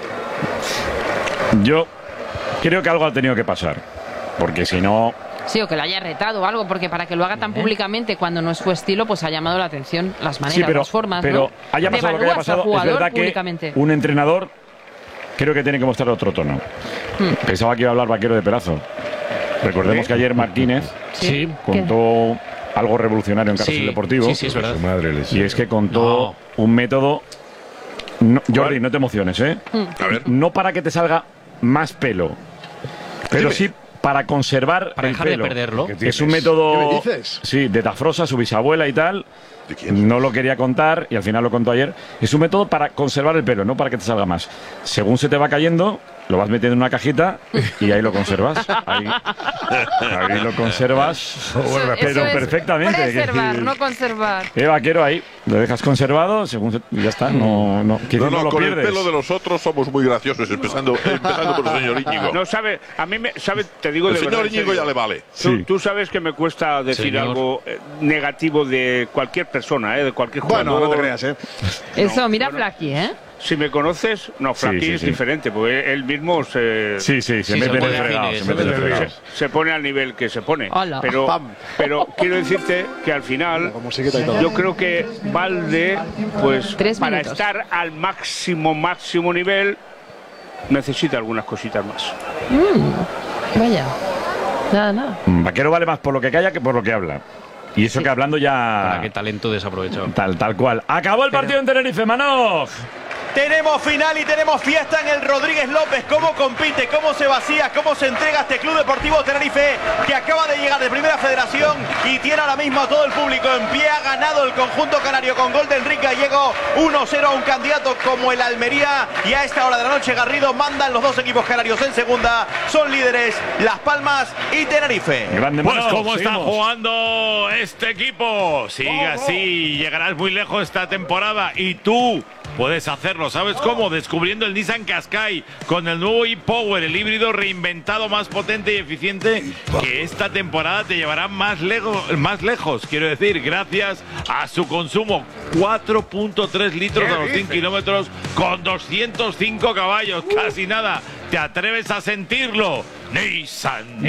Yo creo que algo ha tenido que pasar, porque si no... Sí, o que lo haya retado o algo, porque para que lo haga tan públicamente cuando no es su estilo, pues ha llamado la atención las maneras, las formas, pero ¿no? haya pasado lo que haya pasado, es verdad que un entrenador creo que tiene que mostrar otro tono. Pensaba que iba a hablar Vaquero de Perazo. Recordemos que ayer Martínez contó algo revolucionario en Carrusel Deportivo. Sí, es verdad. Y es que contó un método... No, Jordi, no te emociones, ¿eh? A ver. No para que te salga más pelo, pero sí para conservar para el dejar pelo. de perderlo. Es un método... ¿Qué me dices? Sí, de Tafrosa, su bisabuela y tal. No lo quería contar y al final lo contó ayer. Es un método para conservar el pelo, no para que te salga más. Según se te va cayendo, lo vas metiendo en una cajita y ahí lo conservas. Ahí lo conservas, pero perfectamente. Preservar, no conservar. Vaquero, ahí lo dejas conservado, según ya está. No lo con pierdes. El pelo de los otros somos muy graciosos, empezando por el señor Íñigo. No sabe, a mí te digo el de verdad. El señor Íñigo ya le vale. Tú sabes que me cuesta decir algo negativo de cualquier persona, de cualquier jugador. Bueno, no te creas, Eso, mira Flaky, Si me conoces, no, Flaky es diferente, porque él mismo se mete en el fregado. Se pone al nivel que se pone. Pero quiero decirte que al final yo creo que Valde, pues para estar al máximo nivel, necesita algunas cositas más. Vaya. Nada. Vaquero vale más por lo que calla que por lo que habla. Y eso que hablando ya... Para qué talento desaprovechado. Tal cual. Acabó el partido en Tenerife, Manoj. Tenemos final y tenemos fiesta en el Rodríguez López. Cómo compite, cómo se vacía, cómo se entrega este Club Deportivo Tenerife, que acaba de llegar de Primera Federación y tiene ahora mismo a todo el público en pie. Ha ganado el conjunto canario con gol de Enrique Gallego, 1-0 a un candidato como el Almería. Y a esta hora de la noche, Garrido, mandan los dos equipos canarios en segunda. Son líderes Las Palmas y Tenerife. Pues como está jugando este equipo, sigue así, llegarás muy lejos esta temporada y tú puedes hacerlo, ¿sabes cómo? Descubriendo el Nissan Qashqai con el nuevo e-Power, el híbrido reinventado, más potente y eficiente, que esta temporada te llevará más lejos, quiero decir, gracias a su consumo, 4.3 litros a los 100 kilómetros con 205 caballos, casi nada. ¿Te atreves a sentirlo? Nissan.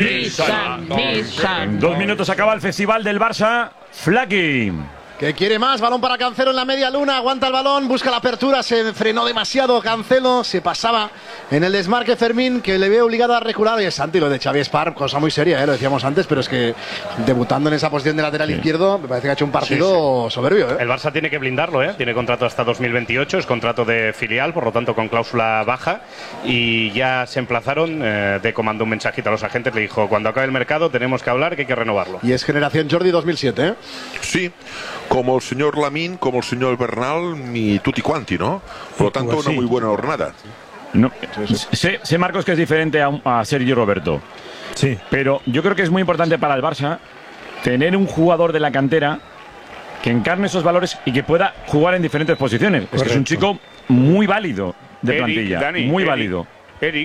En 2 minutos acaba el festival del Barça. Flaky. Que quiere más, balón para Cancelo en la media luna, aguanta el balón, busca la apertura, se frenó demasiado Cancelo, se pasaba en el desmarque Fermín, que le ve obligado a recular. Y es Santi, lo de Xavi Espar, cosa muy seria, lo decíamos antes, pero es que debutando en esa posición de lateral izquierdo, me parece que ha hecho un partido soberbio. El Barça tiene que blindarlo, tiene contrato hasta 2028, es contrato de filial, por lo tanto con cláusula baja, y ya se emplazaron, Deco mandó un mensajito a los agentes, le dijo, cuando acabe el mercado tenemos que hablar, que hay que renovarlo. Y es generación Jordi 2007, Sí. Como el señor Lamín, como el señor Bernal, ni tutti quanti, ¿no? Por lo tanto, una muy buena jornada. No, sé, Marcos, que es diferente a Sergio Roberto. Sí. Pero yo creo que es muy importante para el Barça tener un jugador de la cantera que encarne esos valores y que pueda jugar en diferentes posiciones. Es que es un chico muy válido de plantilla. Dani, muy válido. Eric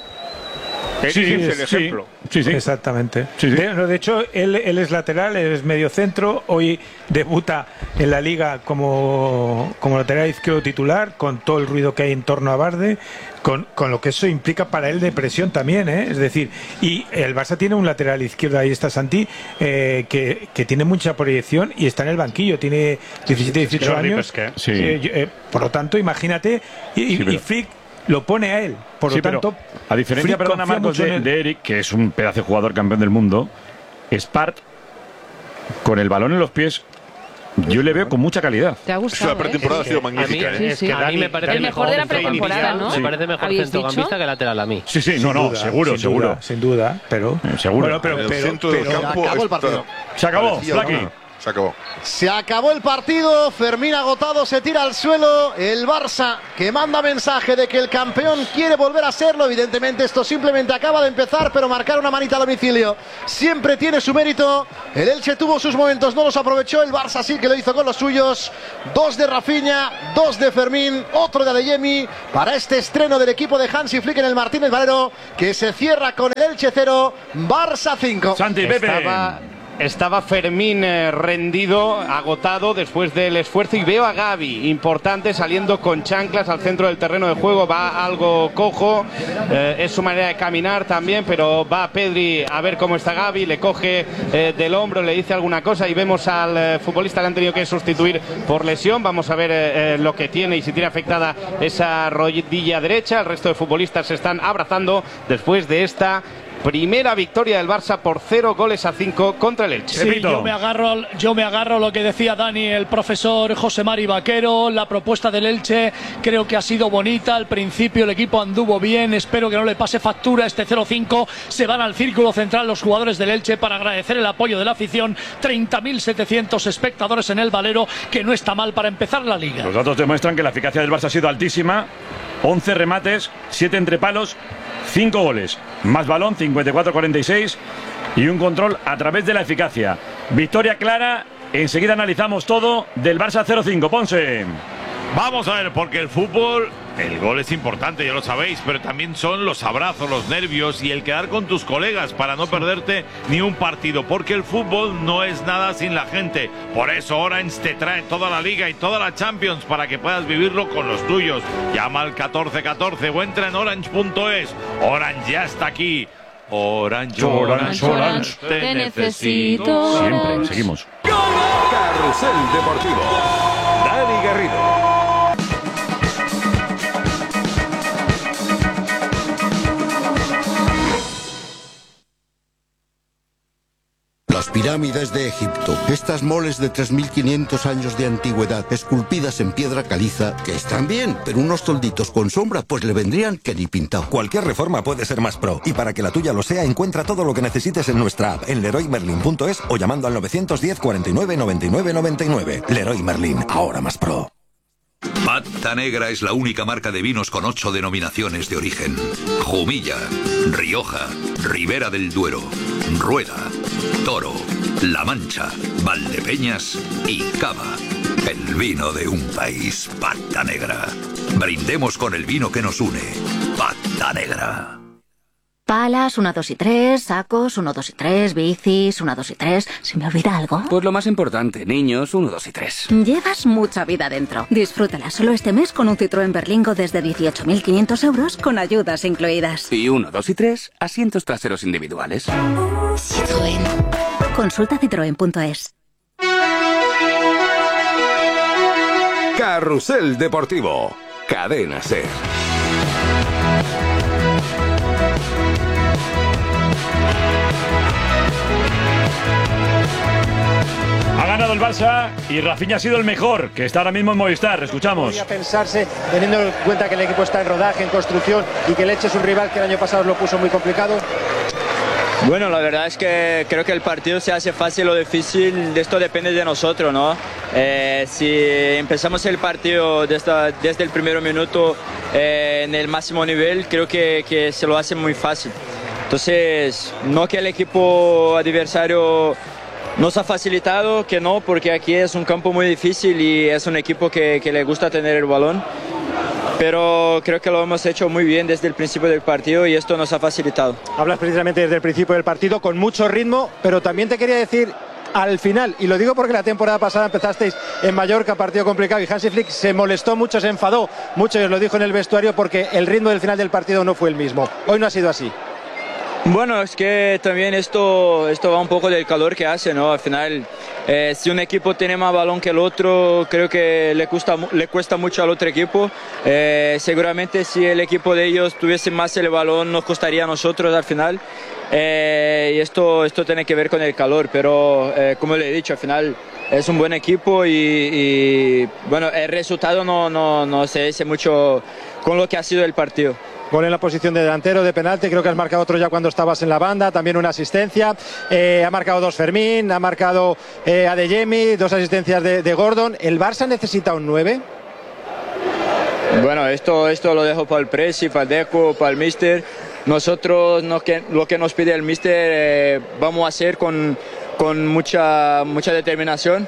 es el ejemplo. Sí. Exactamente. De hecho, él es lateral, él es medio centro. Hoy debuta en la Liga como lateral izquierdo titular, con todo el ruido que hay en torno a Barde, con lo que eso implica para él de presión también, Es decir, y el Barça tiene un lateral izquierdo, ahí está Santi, que tiene mucha proyección y está en el banquillo, tiene 17, 18 años. Por lo tanto, imagínate, y Flick lo pone a él. Por lo tanto, a diferencia, perdona, Marcos, de Eric, que es un pedazo de jugador campeón del mundo, Spart, con el balón en los pies, yo le veo con mucha calidad. ¿Te ha gustado? La pretemporada ha sido magnífica. A mí me parece el mejor de la pretemporada, ¿no? Me parece mejor centrocampista que lateral a mí. Sí, seguro. Sin duda, pero... Seguro. Pero el centro del campo acabó el partido. Se acabó, Blackie. Se acabó. Se acabó el partido, Fermín agotado se tira al suelo, el Barça que manda mensaje de que el campeón quiere volver a serlo, evidentemente esto simplemente acaba de empezar, pero marcar una manita a domicilio siempre tiene su mérito, el Elche tuvo sus momentos, no los aprovechó, el Barça sí que lo hizo con los suyos, 2 de Rafinha, 2 de Fermín, otro de Adeyemi, para este estreno del equipo de Hansi Flick en el Martínez Valero, que se cierra con el Elche 0, Barça 5. Santi, Pepe. Estaba Fermín rendido, agotado después del esfuerzo, y veo a Gavi, importante, saliendo con chanclas al centro del terreno de juego, va algo cojo, es su manera de caminar también, pero va Pedri a ver cómo está Gavi, le coge del hombro, le dice alguna cosa y vemos al futbolista que han tenido que sustituir por lesión, vamos a ver lo que tiene y si tiene afectada esa rodilla derecha, el resto de futbolistas se están abrazando después de esta primera victoria del Barça por 0-5 contra el Elche. Sí, yo me agarro a lo que decía Dani, el profesor José Mari Vaquero. La propuesta del Elche creo que ha sido bonita. Al principio el equipo anduvo bien. Espero que no le pase factura este 0-5. Se van al círculo central los jugadores del Elche para agradecer el apoyo de la afición. 30.700 espectadores en el Valero, que no está mal para empezar la liga. Los datos demuestran que la eficacia del Barça ha sido altísima. 11 remates, 7 entre palos, 5 goles, más balón, 54-46, y un control a través de la eficacia. Victoria clara, enseguida analizamos todo del Barça 0-5. Ponce. Vamos a ver, porque el fútbol, el gol es importante, ya lo sabéis, pero también son los abrazos, los nervios y el quedar con tus colegas para no perderte ni un partido, porque el fútbol no es nada sin la gente. Por eso Orange te trae toda la Liga y toda la Champions para que puedas vivirlo con los tuyos. Llama al 1414 o entra en orange.es. Orange ya está aquí. Orange, te necesito. Siempre, seguimos. Carrusel Deportivo. Dani Garrido. Las pirámides de Egipto, estas moles de 3.500 años de antigüedad, esculpidas en piedra caliza, que están bien, pero unos tolditos con sombra pues le vendrían que ni pintado. Cualquier reforma puede ser más pro, y para que la tuya lo sea, encuentra todo lo que necesites en nuestra app, en leroymerlin.es o llamando al 910 49 99 99. Leroy Merlin, ahora más pro. Pata Negra es la única marca de vinos con 8 denominaciones de origen. Jumilla, Rioja, Ribera del Duero, Rueda, Toro, La Mancha, Valdepeñas y Cava. El vino de un país, Pata Negra. Brindemos con el vino que nos une. Pata Negra. Palas, 1, 2 y 3, sacos, 1, 2 y 3, bicis, 1, 2 y 3. ¿Se me olvida algo? Pues lo más importante, niños, 1, 2 y 3. Llevas mucha vida dentro. Disfrútala solo este mes con un Citroën Berlingo desde 18.500 euros con ayudas incluidas. Y 1, 2 y 3, asientos traseros individuales. Citroën. Consulta citroen.es. Carrusel Deportivo. Cadena SER. Ha ganado el Barça y Rafinha ha sido el mejor, que está ahora mismo en Movistar. Escuchamos. Podría pensarse, teniendo en cuenta que el equipo está en rodaje, en construcción y que el Elche es un rival que el año pasado lo puso muy complicado. Bueno, la verdad es que creo que el partido se hace fácil o difícil, de esto depende de nosotros, ¿no? Si empezamos el partido desde el primer minuto en el máximo nivel, creo que se lo hace muy fácil. Entonces, no que el equipo adversario nos ha facilitado, que no, porque aquí es un campo muy difícil y es un equipo que le gusta tener el balón. Pero creo que lo hemos hecho muy bien desde el principio del partido y esto nos ha facilitado. Hablas precisamente desde el principio del partido con mucho ritmo, pero también te quería decir al final, y lo digo porque la temporada pasada empezasteis en Mallorca, partido complicado, y Hansi Flick se molestó mucho, se enfadó mucho, y os lo dijo en el vestuario, porque el ritmo del final del partido no fue el mismo. Hoy no ha sido así. Bueno, es que también esto va un poco del calor que hace, ¿no? Al final, si un equipo tiene más balón que el otro, creo que le cuesta mucho al otro equipo. Seguramente si el equipo de ellos tuviese más el balón, nos costaría a nosotros al final. Y esto tiene que ver con el calor, pero como le he dicho, al final es un buen equipo y bueno, el resultado no se dice mucho con lo que ha sido el partido. Gol en la posición de delantero, de penalti, creo que has marcado otro ya cuando estabas en la banda, también una asistencia, ha marcado 2 Fermín, ha marcado Adeyemi, 2 asistencias de Gordon. ¿El Barça necesita un 9? Bueno, esto lo dejo para el Presi, para el Deco, para el Mister. Nosotros lo que nos pide el Mister vamos a hacer con mucha determinación.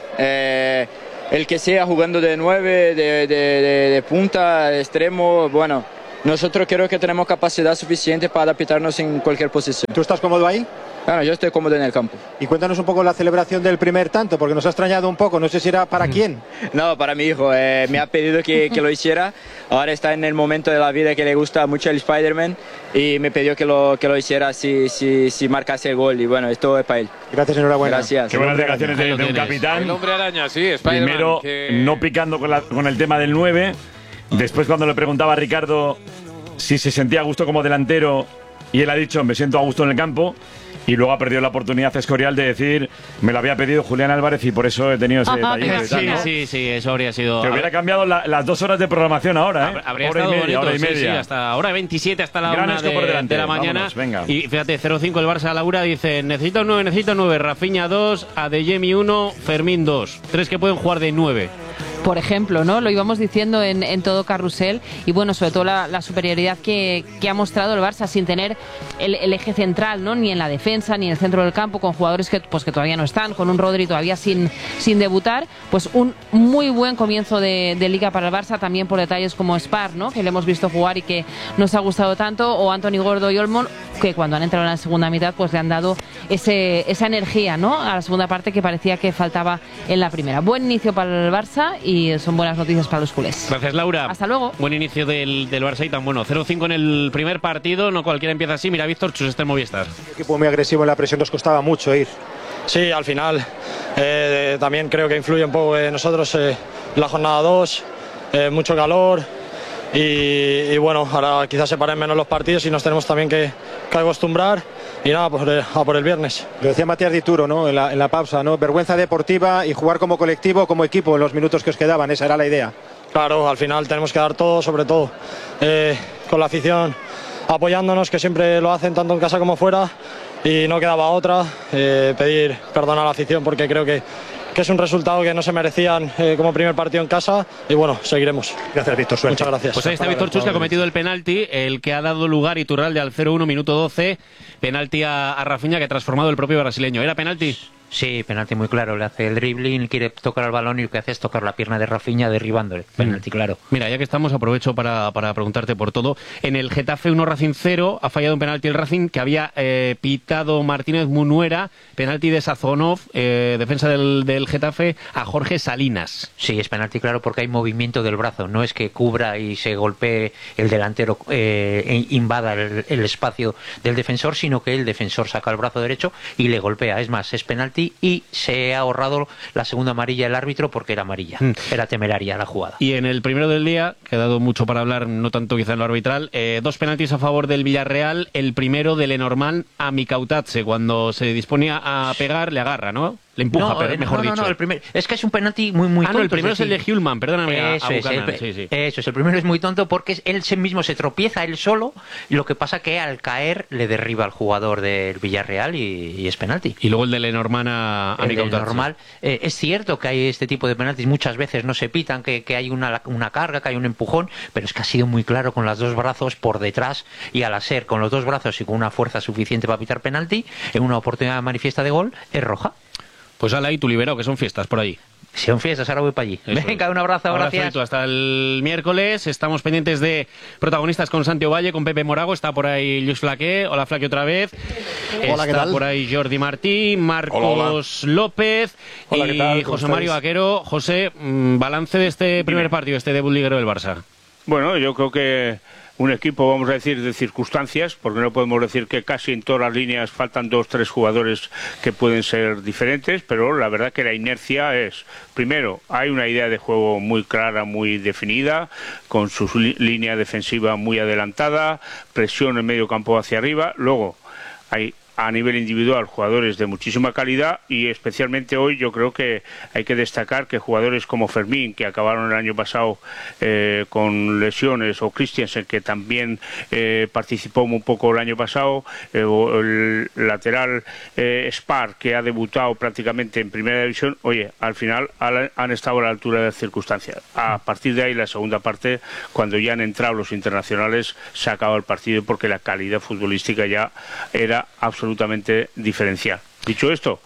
El que sea jugando de 9, de punta, de extremo, bueno, nosotros creo que tenemos capacidad suficiente para adaptarnos en cualquier posición. ¿Tú estás cómodo ahí? Bueno, yo estoy cómodo en el campo. Y cuéntanos un poco la celebración del primer tanto, porque nos ha extrañado un poco, no sé si era para quién. No, para mi hijo, me ha pedido que lo hiciera. Ahora está en el momento de la vida que le gusta mucho el Spider-Man y me pidió que lo hiciera si marcase el gol. Y bueno, esto es para él. Gracias, enhorabuena. Gracias. Qué buenas declaraciones de un capitán. El hombre araña, sí, Spider-Man. Primero, no picando con el tema del 9. Después, cuando le preguntaba a Ricardo si se sentía a gusto como delantero, y él ha dicho, me siento a gusto en el campo. Y luego ha perdido la oportunidad Escorial de decir, me lo había pedido Julián Álvarez y por eso he tenido ese detalle. Sí, eso habría sido. Que hubiera cambiado las 2 horas de programación ahora, ¿eh? Habría estado bonito, hora y media. Sí, hasta hora 27, hasta la 1 de la mañana. Vámonos, y fíjate, 0-5 el Barça a Laura dice, necesito 9, Rafinha 2, Adeyemi 1, Fermín 2. 3 que pueden jugar de 9. Por ejemplo, ¿no? Lo íbamos diciendo en todo carrusel y bueno, sobre todo la superioridad que ha mostrado el Barça sin tener el eje central, ¿no? Ni en la defensa ni en el centro del campo, con jugadores que todavía no están, con un Rodri todavía sin debutar, pues un muy buen comienzo de Liga para el Barça, también por detalles como Spar, ¿no? Que le hemos visto jugar y que nos ha gustado tanto, o Anthony Gordo y Olmo, que cuando han entrado en la segunda mitad pues le han dado esa energía, ¿no? A la segunda parte que parecía que faltaba en la primera. Buen inicio para el Barça y son buenas noticias para los culés. Gracias, Laura. Hasta luego. Buen inicio del Barça y tan bueno. 0-5 en el primer partido, no cualquiera empieza así. Mira, Víctor Chus está en Movistar. Un equipo muy agresivo en la presión, nos costaba mucho ir. Sí, al final también creo que influye un poco nosotros la jornada 2, mucho calor y bueno, ahora quizás se paren menos los partidos y nos tenemos también que acostumbrar y nada, a por el viernes. Lo decía Matías Dituro, ¿no? en la pausa, ¿no? Vergüenza deportiva y jugar como colectivo, como equipo en los minutos que os quedaban, esa era la idea. Claro, al final tenemos que dar todo, sobre todo con la afición apoyándonos, que siempre lo hacen tanto en casa como fuera, y no quedaba otra, pedir perdón a la afición porque creo que es un resultado que no se merecían como primer partido en casa y bueno, seguiremos. Gracias, Víctor, suerte. Muchas gracias. Pues ahí está Víctor Chus, que ha cometido el penalti, el que ha dado lugar Iturralde al 0-1, minuto 12, penalti a Rafinha, que ha transformado el propio brasileño. ¿Era penalti? Sí, penalti muy claro, le hace el dribbling, quiere tocar el balón y lo que hace es tocar la pierna de Rafinha derribándole, penalti claro. Mira, ya que estamos, aprovecho para preguntarte por todo. En el Getafe 1 Racing 0, ha fallado un penalti el Racing que había pitado Martínez Munuera, penalti de Sazonov, defensa del Getafe, a Jorge Salinas. Sí, es penalti claro porque hay movimiento del brazo, no es que cubra y se golpee el delantero, invada el espacio del defensor, sino que el defensor saca el brazo derecho y le golpea. Es más, es penalti y se ha ahorrado la segunda amarilla el árbitro porque era amarilla, era temeraria la jugada. Y en el primero del día, que ha dado mucho para hablar, no tanto quizá en lo arbitral, 2 penaltis a favor del Villarreal, el primero de Lenormand a Mikautatse, cuando se disponía a pegar, le agarra, ¿no? Le empuja, pero mejor dicho. No, el primer, es que es un penalti muy tonto. No, el primero es el de Hjulman, perdóname. Eso es, el primero es muy tonto porque él mismo se tropieza él solo, y lo que pasa que al caer le derriba al jugador del Villarreal y es penalti. Y luego el de Lenormand a Lenormand. Es cierto que hay este tipo de penaltis, muchas veces no se pitan, que hay una carga, que hay un empujón, pero es que ha sido muy claro con los 2 brazos por detrás, y al hacer con los 2 brazos y con una fuerza suficiente para pitar penalti, en una oportunidad manifiesta de gol, es roja. Pues ala ahí tu liberado, que son fiestas por ahí. Son fiestas, ahora voy para allí. Venga, un abrazo, gracias. Hasta el miércoles. Estamos pendientes de protagonistas con Santi Ovalle, con Pepe Morago. Está por ahí Luis Flaqué. Hola, Flaqué, otra vez. Hola, ¿qué tal? Está por ahí Jordi Martí, Marcos López y José Mario Vaquero. José, balance de este primer partido, este debut liguero del Barça. Bueno, yo creo que un equipo, vamos a decir, de circunstancias, porque no podemos decir que casi en todas las líneas faltan 2 o 3 jugadores que pueden ser diferentes, pero la verdad que la inercia es, primero, hay una idea de juego muy clara, muy definida, con su línea defensiva muy adelantada, presión en medio campo hacia arriba, luego hay a nivel individual jugadores de muchísima calidad, y especialmente hoy yo creo que hay que destacar que jugadores como Fermín, que acabaron el año pasado con lesiones, o Christiansen, que también participó un poco el año pasado, o el lateral Spar, que ha debutado prácticamente en primera división, oye, al final han estado a la altura de las circunstancias. A partir de ahí, la segunda parte, cuando ya han entrado los internacionales, se ha acabado el partido porque la calidad futbolística ya era absolutamente diferencial. Dicho esto,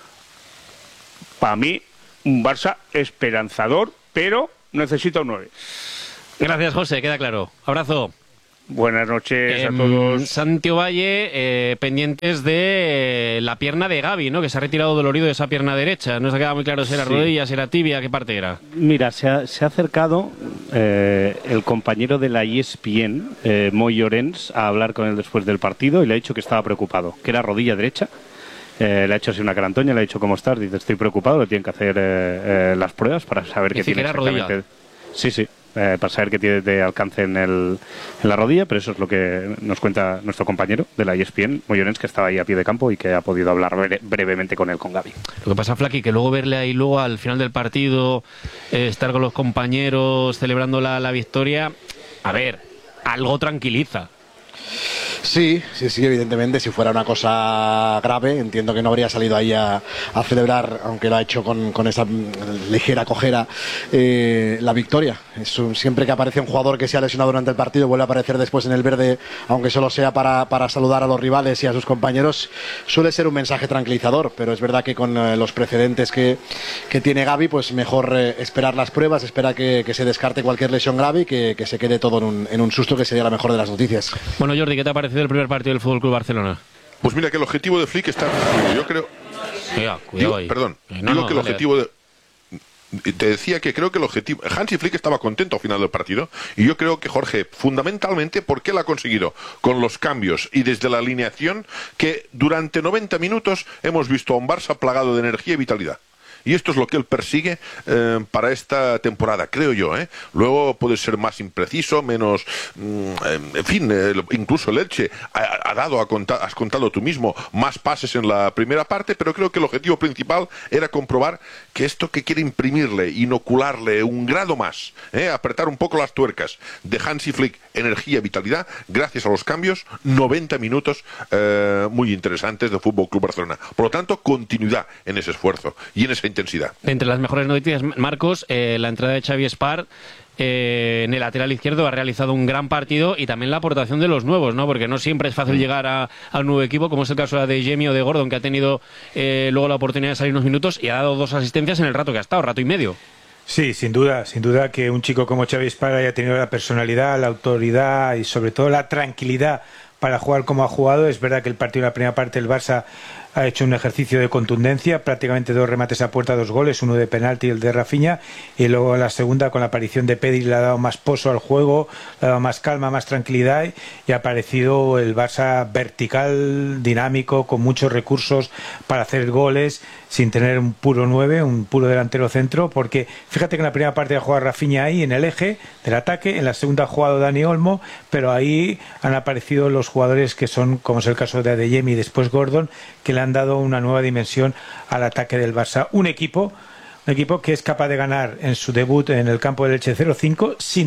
para mí un Barça esperanzador, pero necesita un 9. Gracias, José, queda claro. Abrazo. Buenas noches a todos. Santiago Valle, pendientes de la pierna de Gavi, ¿no? Que se ha retirado dolorido de esa pierna derecha. No se ha quedado muy claro si era rodilla, si era tibia, qué parte era. Mira, se ha acercado el compañero de la ESPN, Moy Llorens, a hablar con él después del partido y le ha dicho que estaba preocupado, que era rodilla derecha. Le ha hecho así una carantoña, le ha dicho ¿cómo estás? Dice, estoy preocupado, le tienen que hacer las pruebas para saber qué tiene exactamente. Rodilla. Sí. Para saber qué tiene de alcance en la rodilla, pero eso es lo que nos cuenta nuestro compañero de la ESPN, Moyonens, que estaba ahí a pie de campo y que ha podido hablar brevemente con él, con Gavi. Lo que pasa, Flaqui, que luego verle ahí luego al final del partido, estar con los compañeros celebrando la victoria, a ver, algo tranquiliza. Sí, evidentemente, si fuera una cosa grave, entiendo que no habría salido ahí a celebrar, aunque lo ha hecho con esa ligera cojera, la victoria. Siempre que aparece un jugador que se ha lesionado durante el partido, vuelve a aparecer después en el verde, aunque solo sea para saludar a los rivales y a sus compañeros, suele ser un mensaje tranquilizador, pero es verdad que con los precedentes que tiene Gavi, pues mejor esperar las pruebas, espera que se descarte cualquier lesión grave y que se quede todo en un susto, que sería la mejor de las noticias. Bueno, Jordi, ¿qué te ha parecido el primer partido del Fútbol Club Barcelona? Pues mira que el objetivo de Flick está... Yo creo... Cuidado ahí. Perdón, digo que el objetivo de... Te decía que creo que el objetivo... Hansi Flick estaba contento al final del partido, y yo creo que, Jorge, fundamentalmente, ¿por qué lo ha conseguido? Con los cambios y desde la alineación, que durante 90 minutos hemos visto a un Barça plagado de energía y vitalidad. Y esto es lo que él persigue para esta temporada, creo yo. Luego puede ser más impreciso, menos... en fin, incluso el Elche has contado tú mismo, más pases en la primera parte, pero creo que el objetivo principal era comprobar que esto que quiere imprimirle, inocularle un grado más, apretar un poco las tuercas de Hansi Flick, energía, vitalidad, gracias a los cambios, 90 minutos muy interesantes del Fútbol Club Barcelona. Por lo tanto, continuidad en ese esfuerzo y en esa intensidad. Entre las mejores noticias, Marcos, la entrada de Xavi Spar en el lateral izquierdo ha realizado un gran partido, y también la aportación de los nuevos, ¿no? Porque no siempre es fácil llegar al nuevo equipo, como es el caso de Jamie o de Gordon, que ha tenido luego la oportunidad de salir unos minutos y ha dado 2 asistencias en el rato que ha estado, rato y medio. Sí, sin duda que un chico como Xavi Spar haya tenido la personalidad, la autoridad y sobre todo la tranquilidad para jugar como ha jugado. Es verdad que el partido de la primera parte del Barça ha hecho un ejercicio de contundencia, prácticamente 2 remates a puerta, 2 goles, uno de penalti y el de Rafinha, y luego en la segunda, con la aparición de Pedri, le ha dado más pozo al juego, le ha dado más calma, más tranquilidad, y ha aparecido el Barça vertical, dinámico, con muchos recursos para hacer goles, sin tener un puro 9, un puro delantero centro, porque fíjate que en la primera parte ha jugado Rafinha ahí en el eje del ataque, en la segunda ha jugado Dani Olmo, pero ahí han aparecido los jugadores que son, como es el caso de Adeyemi y después Gordon, que le han dado una nueva dimensión al ataque del Barça. Un equipo que es capaz de ganar en su debut en el campo del Elche 0-5 sin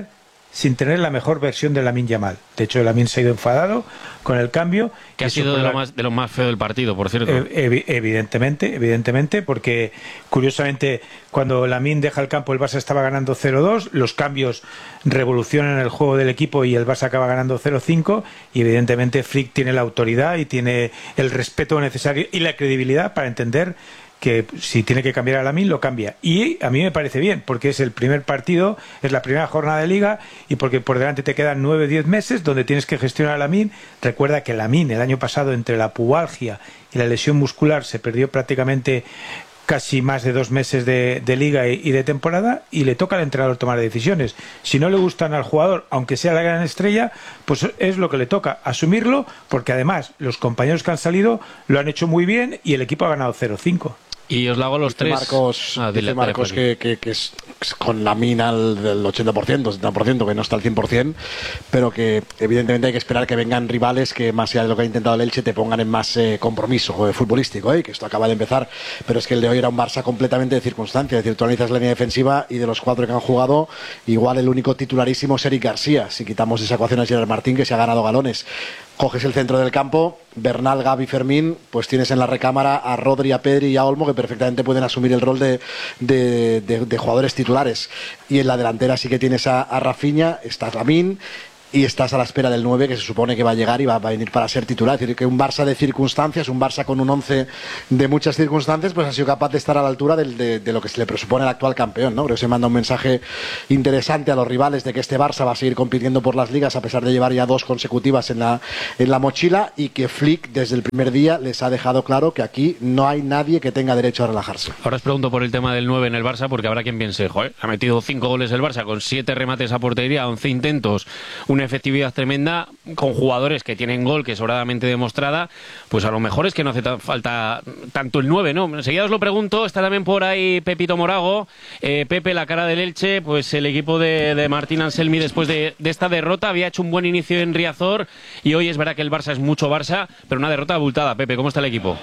tener la mejor versión de Lamine Yamal. De hecho, Lamine se ha ido enfadado con el cambio. Que ha sido de lo más feo del partido, por cierto. Evidentemente, porque curiosamente cuando Lamine deja el campo el Barça estaba ganando 0-2, los cambios revolucionan el juego del equipo y el Barça acaba ganando 0-5, y evidentemente Flick tiene la autoridad y tiene el respeto necesario y la credibilidad para entender que si tiene que cambiar a Lamine, lo cambia. Y a mí me parece bien, porque es el primer partido, es la primera jornada de Liga, y porque por delante te quedan 9 o 10 meses donde tienes que gestionar a Lamine. Recuerda que Lamine el año pasado, entre la pubalgia y la lesión muscular, se perdió prácticamente casi más de 2 meses de Liga y de temporada, y le toca al entrenador tomar decisiones. Si no le gustan al jugador, aunque sea la gran estrella, pues es lo que le toca, asumirlo, porque además los compañeros que han salido lo han hecho muy bien y el equipo ha ganado 0-5. Y os la hago los tres. Dice Marcos que es con la mina del 80%, 70%, que no está al 100%, pero que evidentemente hay que esperar que vengan rivales que, más allá de lo que ha intentado el Elche, te pongan en más compromiso futbolístico, que esto acaba de empezar, pero es que el de hoy era un Barça completamente de circunstancia. Es decir, tú analizas la línea defensiva y de los 4 que han jugado, igual el único titularísimo es Eric García, si quitamos esa ecuación a Gerard Martín, que se ha ganado galones. Coges el centro del campo, Bernal, Gavi, Fermín, pues tienes en la recámara a Rodri, a Pedri y a Olmo, que perfectamente pueden asumir el rol de jugadores titulares. Y en la delantera sí que tienes a Rafinha, estás Lamine y estás a la espera del 9, que se supone que va a llegar y va a venir para ser titular. Es decir, que un Barça de circunstancias, un Barça con un 11 de muchas circunstancias, pues ha sido capaz de estar a la altura de lo que se le presupone al actual campeón, ¿no? Creo que se manda un mensaje interesante a los rivales de que este Barça va a seguir compitiendo por las ligas a pesar de llevar ya 2 consecutivas en la mochila, y que Flick desde el primer día les ha dejado claro que aquí no hay nadie que tenga derecho a relajarse. Ahora os pregunto por el tema del 9 en el Barça, porque habrá quien piense, ha metido 5 goles el Barça con 7 remates a portería, 11 intentos, una efectividad tremenda, con jugadores que tienen gol, que es sobradamente demostrada, pues a lo mejor es que no hace falta tanto el 9, ¿no? Enseguida os lo pregunto. Está también por ahí Pepito Morago. Pepe, la cara del Elche, pues el equipo de Martín Anselmi, después de esta derrota, había hecho un buen inicio en Riazor, y hoy es verdad que el Barça es mucho Barça, pero una derrota abultada. Pepe, ¿cómo está el equipo?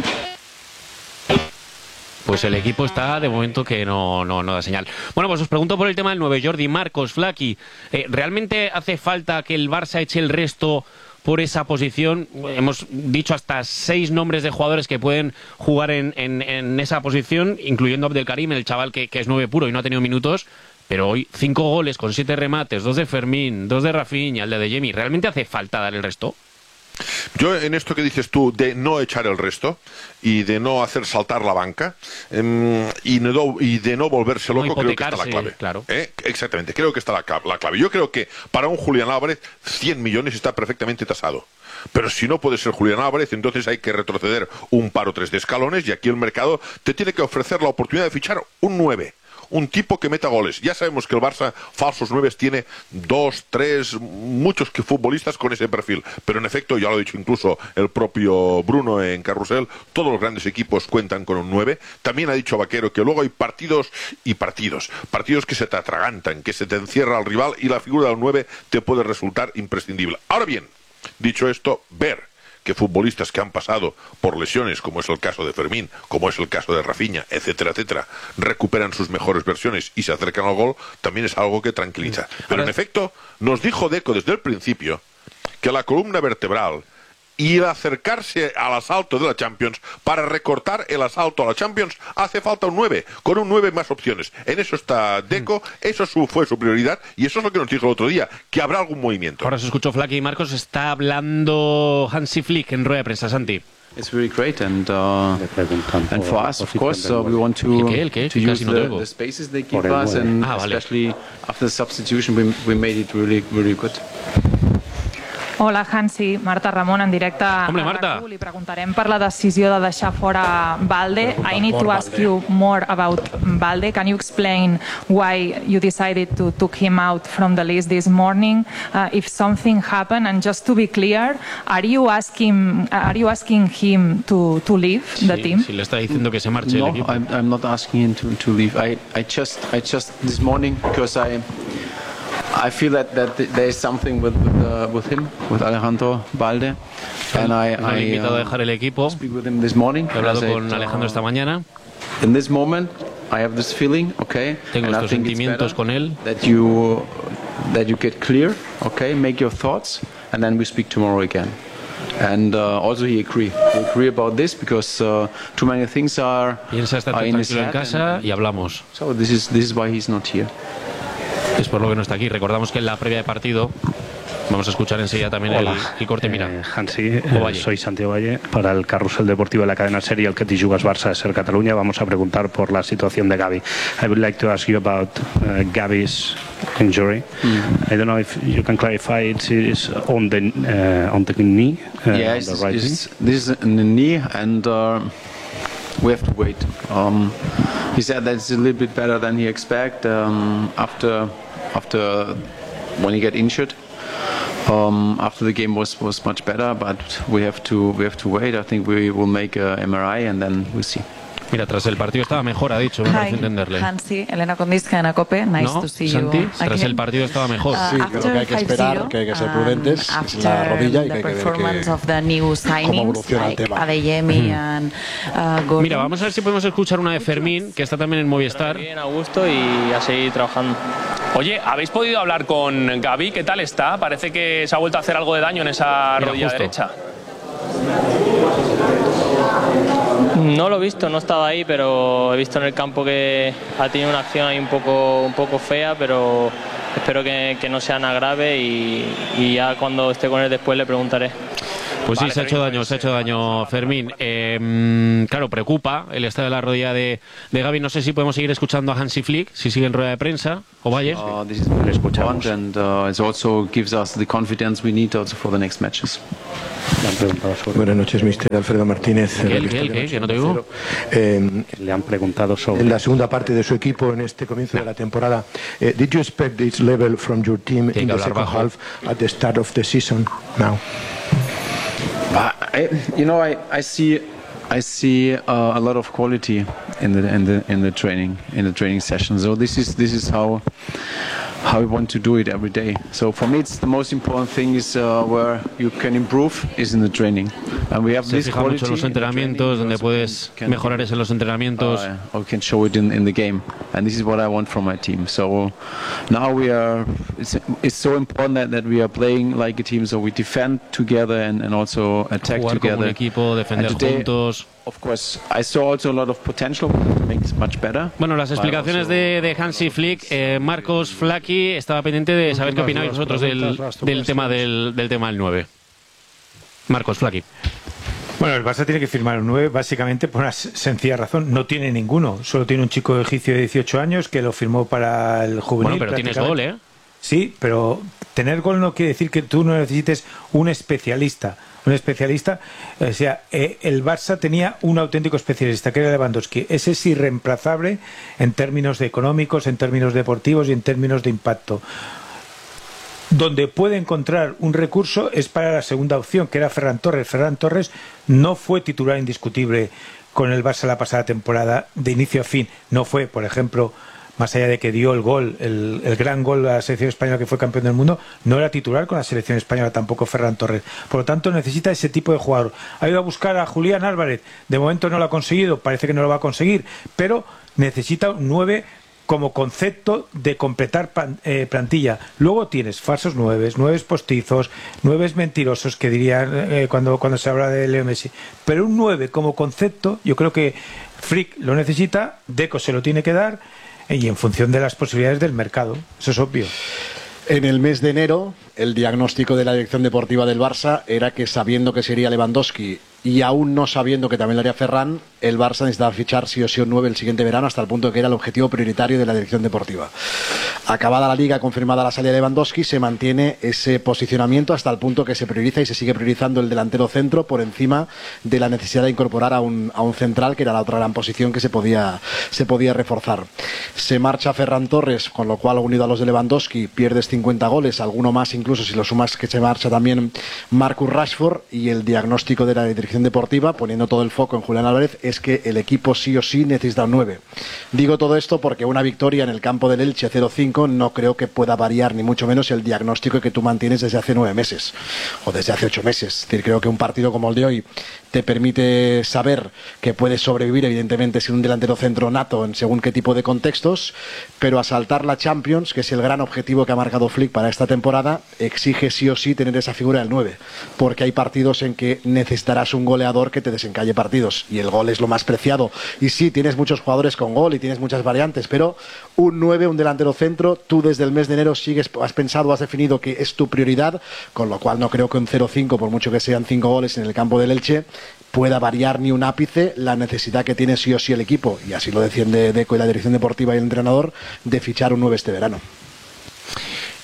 Pues el equipo está de momento que no da señal. Bueno, pues os pregunto por el tema del 9. Jordi, Marcos, Flaki, ¿realmente hace falta que el Barça eche el resto por esa posición? Hemos dicho hasta 6 nombres de jugadores que pueden jugar en esa posición, incluyendo Abdelkarim, el chaval que es 9 puro y no ha tenido minutos. Pero hoy 5 goles con 7 remates, 2 de Fermín, 2 de Rafinha, el de Jemi. ¿Realmente hace falta dar el resto? Yo, en esto que dices tú de no echar el resto y de no hacer saltar la banca y de no volverse loco, creo que está la clave. Claro. Exactamente, creo que está la clave. Yo creo que para un Julián Álvarez 100 millones está perfectamente tasado. Pero si no puede ser Julián Álvarez, entonces hay que retroceder un par o 3 de escalones, y aquí el mercado te tiene que ofrecer la oportunidad de fichar un 9. Un tipo que meta goles. Ya sabemos que el Barça, falsos 9, tiene 2, 3, muchos futbolistas con ese perfil. Pero en efecto, ya lo ha dicho incluso el propio Bruno en Carrusel, todos los grandes equipos cuentan con un 9. También ha dicho Vaquero que luego hay partidos y partidos. Partidos que se te atragantan, que se te encierra al rival, y la figura del 9 te puede resultar imprescindible. Ahora bien, dicho esto, ver que futbolistas que han pasado por lesiones, como es el caso de Fermín, como es el caso de Rafinha, etcétera, etcétera, recuperan sus mejores versiones y se acercan al gol, también es algo que tranquiliza. Pero en efecto, nos dijo Deco desde el principio que la columna vertebral y el acercarse al asalto de la Champions, para recortar el asalto a la Champions, hace falta un 9, con un 9 más opciones. En eso está Deco, eso fue su prioridad, y eso es lo que nos dijo el otro día, que habrá algún movimiento. Ahora se escuchó Flaki y Marcos, está hablando Hansi Flick en rueda de prensa. Santi. It's really great, and for us, of course, we want to use the spaces they give us, and especially after the substitution, we made it really, really good. Hola, Hansi. Marta Ramon, en directe a RAC1. Li preguntarem per la decisió de deixar fora Balde. I need to ask you more about Balde. Can you explain why you decided to took him out from the list this morning? If something happened, and just to be clear, are you asking him to leave the team? Si le está diciendo que se marche el equipo. No, I'm not asking him to leave. I just this morning, because I feel that there is something with him, with Alejandro Balde, and I invitado a dejar el equipo. Speak with him this morning. He hablado con Alejandro esta mañana. In this moment, I have this feeling, okay. Tengo estos sentimientos con él. That you get clear, okay. Make your thoughts, and then we speak tomorrow again. And also he agree about this, because too many things are in his head, en casa, y hablamos. So this is why he's not here. Es por lo que no está aquí. Recordamos que en la previa de partido, vamos a escuchar enseguida también el corte. Mira, Hansi, soy Santiago Valle para el Carrusel Deportivo de la cadena SER y el que te jugas Barça Ser Cataluña. Vamos a preguntar por la situación de Gavi. I would like to ask you about Gavi's injury. I don't know if you can clarify it is on the knee. Yes, on the right this is in the knee, and we have to wait. He said that it's a little bit better than he expect after when he got injured. After the game was much better, but we have to wait. I think we will make a MRI, and then we'll see. Mira, tras el partido estaba mejor, ha dicho, me parece entenderle. Hansi, Elena Konditska en Acope, nice to see Santi, you. Tras el partido estaba mejor. Sí, creo que hay que esperar, que hay que ser prudentes. Es la rodilla y que hay que ver cómo evoluciona el tema. Mira, vamos a ver si podemos escuchar una de Fermín, que está también en Movistar. Bien, a gusto y a seguir trabajando. Oye, ¿habéis podido hablar con Gavi? ¿Qué tal está? Parece que se ha vuelto a hacer algo de daño en esa rodilla derecha. No lo he visto, no estaba ahí, pero he visto en el campo que ha tenido una acción ahí un poco fea, pero espero que no sea nada grave y ya cuando esté con él después le preguntaré. Pues sí, se ha hecho daño Fermín. Claro, preocupa el estado de la rodilla de Gavi. No sé si podemos seguir escuchando a Hansi Flick, si sigue en rueda de prensa. O Valle. Le escuchamos. And it also gives us the confidence we need also for the next matches. Buenas noches, mister Alfredo Martínez. ¿Qué? ¿No te digo? Le han preguntado sobre en la segunda parte de su equipo en este comienzo de la temporada. Did you expect this level from your team in the second half at the start of the season now? I see a lot of quality in the training session. So this is how we want to do it every day. So for me, it's the most important thing is where you can improve is in the training. And we have Se this fija quality mucho en los entrenamientos, donde puedes mejorar es en los entrenamientos. Or we can show it in the game. And this is what I want from my team. So now it's so important that we are playing like a team. So we defend together and also attack Jugar together. como un equipo, defender juntos. Of course, I saw also a lot of potential to make it much better. Bueno, las explicaciones de Hansi Flick, Marcos Flaki estaba pendiente de saber qué opináis vosotros del tema del tema del 9. Marcos Flaki. Bueno, el Barça tiene que firmar un 9 básicamente por una sencilla razón. No tiene ninguno. Solo tiene un chico egipcio de 18 años que lo firmó para el juvenil. Bueno, pero tienes gol, ¿eh? Sí, pero tener gol no quiere decir que tú no necesites un especialista. Un especialista, o sea, el Barça tenía un auténtico especialista que era Lewandowski. Ese es irreemplazable en términos económicos, en términos deportivos y en términos de impacto. Donde puede encontrar un recurso es para la segunda opción, que era Ferran Torres. Ferran Torres no fue titular indiscutible con el Barça la pasada temporada de inicio a fin. No fue, por ejemplo, más allá de que dio el gol, el gran gol a la selección española que fue campeón del mundo, no era titular con la selección española tampoco Ferran Torres. Por lo tanto, necesita ese tipo de jugador. Ha ido a buscar a Julián Álvarez. De momento no lo ha conseguido, parece que no lo va a conseguir, pero necesita un 9 como concepto de completar plantilla. Luego tienes falsos 9 postizos, 9 mentirosos, que dirían cuando se habla de Leo Messi. Pero un 9 como concepto, yo creo que Flick lo necesita, Deco se lo tiene que dar, y en función de las posibilidades del mercado. Eso es obvio. En el mes de enero, el diagnóstico de la dirección deportiva del Barça era que, sabiendo que sería Lewandowski y aún no sabiendo que también lo haría Ferran, el Barça necesitaba fichar sí o sí un 9 el siguiente verano, hasta el punto de que era el objetivo prioritario de la dirección deportiva. Acabada la liga, confirmada la salida de Lewandowski, se mantiene ese posicionamiento hasta el punto que se prioriza y se sigue priorizando el delantero centro por encima de la necesidad de incorporar a un central, que era la otra gran posición que se podía reforzar. Se marcha Ferran Torres, con lo cual, unido a los de Lewandowski, pierdes 50 goles, alguno más incluso si lo sumas, que se marcha también Marcus Rashford, y el diagnóstico de la dirección deportiva, poniendo todo el foco en Julián Álvarez, es que el equipo sí o sí necesita un 9. Digo todo esto porque una victoria en el campo del Elche 0-5 no creo que pueda variar ni mucho menos el diagnóstico que tú mantienes desde hace 9 meses o desde hace 8 meses. Es decir, creo que un partido como el de hoy te permite saber que puedes sobrevivir, evidentemente, sin un delantero centro nato en según qué tipo de contextos, pero asaltar la Champions, que es el gran objetivo que ha marcado Flick para esta temporada, exige sí o sí tener esa figura del 9, porque hay partidos en que necesitarás un goleador que te desencalle partidos, y el gol es lo más preciado. Y sí, tienes muchos jugadores con gol y tienes muchas variantes, pero un 9, un delantero centro, tú desde el mes de enero has pensado, has definido que es tu prioridad, con lo cual no creo que un 0-5, por mucho que sean 5 goles en el campo del Elche, pueda variar ni un ápice la necesidad que tiene sí o sí el equipo, y así lo defiende Deco y la dirección deportiva y el entrenador, de fichar un 9 este verano.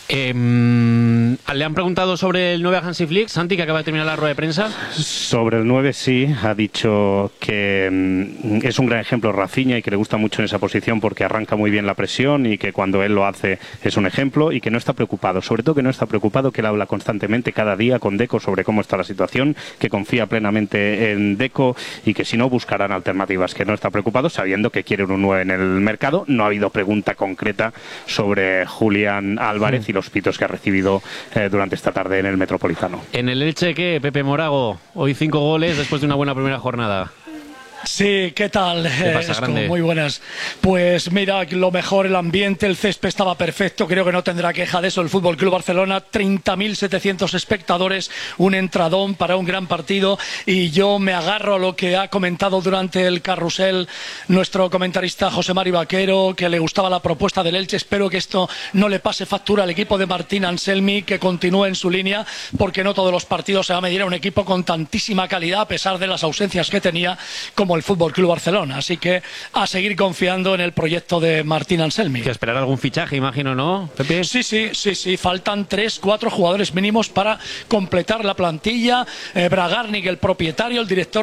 ¿Le han preguntado sobre el 9 a Hansi Flick, Santi, que acaba de terminar la rueda de prensa? Sobre el 9 sí, ha dicho que es un gran ejemplo Rafinha y que le gusta mucho en esa posición porque arranca muy bien la presión y que cuando él lo hace es un ejemplo y que no está preocupado, sobre todo que no está preocupado, que él habla constantemente cada día con Deco sobre cómo está la situación, que confía plenamente en Deco y que si no buscarán alternativas, que no está preocupado sabiendo que quieren un 9 en el mercado. No ha habido pregunta concreta sobre Julián Álvarez y los pitos que ha recibido durante esta tarde en el Metropolitano. En el Elche, ¿qué? Pepe Morago, hoy 5 goles después de una buena primera jornada. Sí, ¿qué tal? ¿Qué pasa, grande? Muy buenas. Pues mira, lo mejor, el ambiente, el césped estaba perfecto, creo que no tendrá queja de eso el Fútbol Club Barcelona, 30.700 espectadores, un entradón para un gran partido, y yo me agarro a lo que ha comentado durante el carrusel nuestro comentarista José Mari Vaquero, que le gustaba la propuesta del Elche. Espero que esto no le pase factura al equipo de Martín Anselmi, que continúe en su línea, porque no todos los partidos se va a medir a un equipo con tantísima calidad, a pesar de las ausencias que tenía, como el Fútbol Club Barcelona. Así que a seguir confiando en el proyecto de Martín Anselmi. Que esperar algún fichaje, imagino, ¿no, Pepe? Sí. Faltan 3-4 jugadores mínimos para completar la plantilla. Bragarnik, el propietario, el director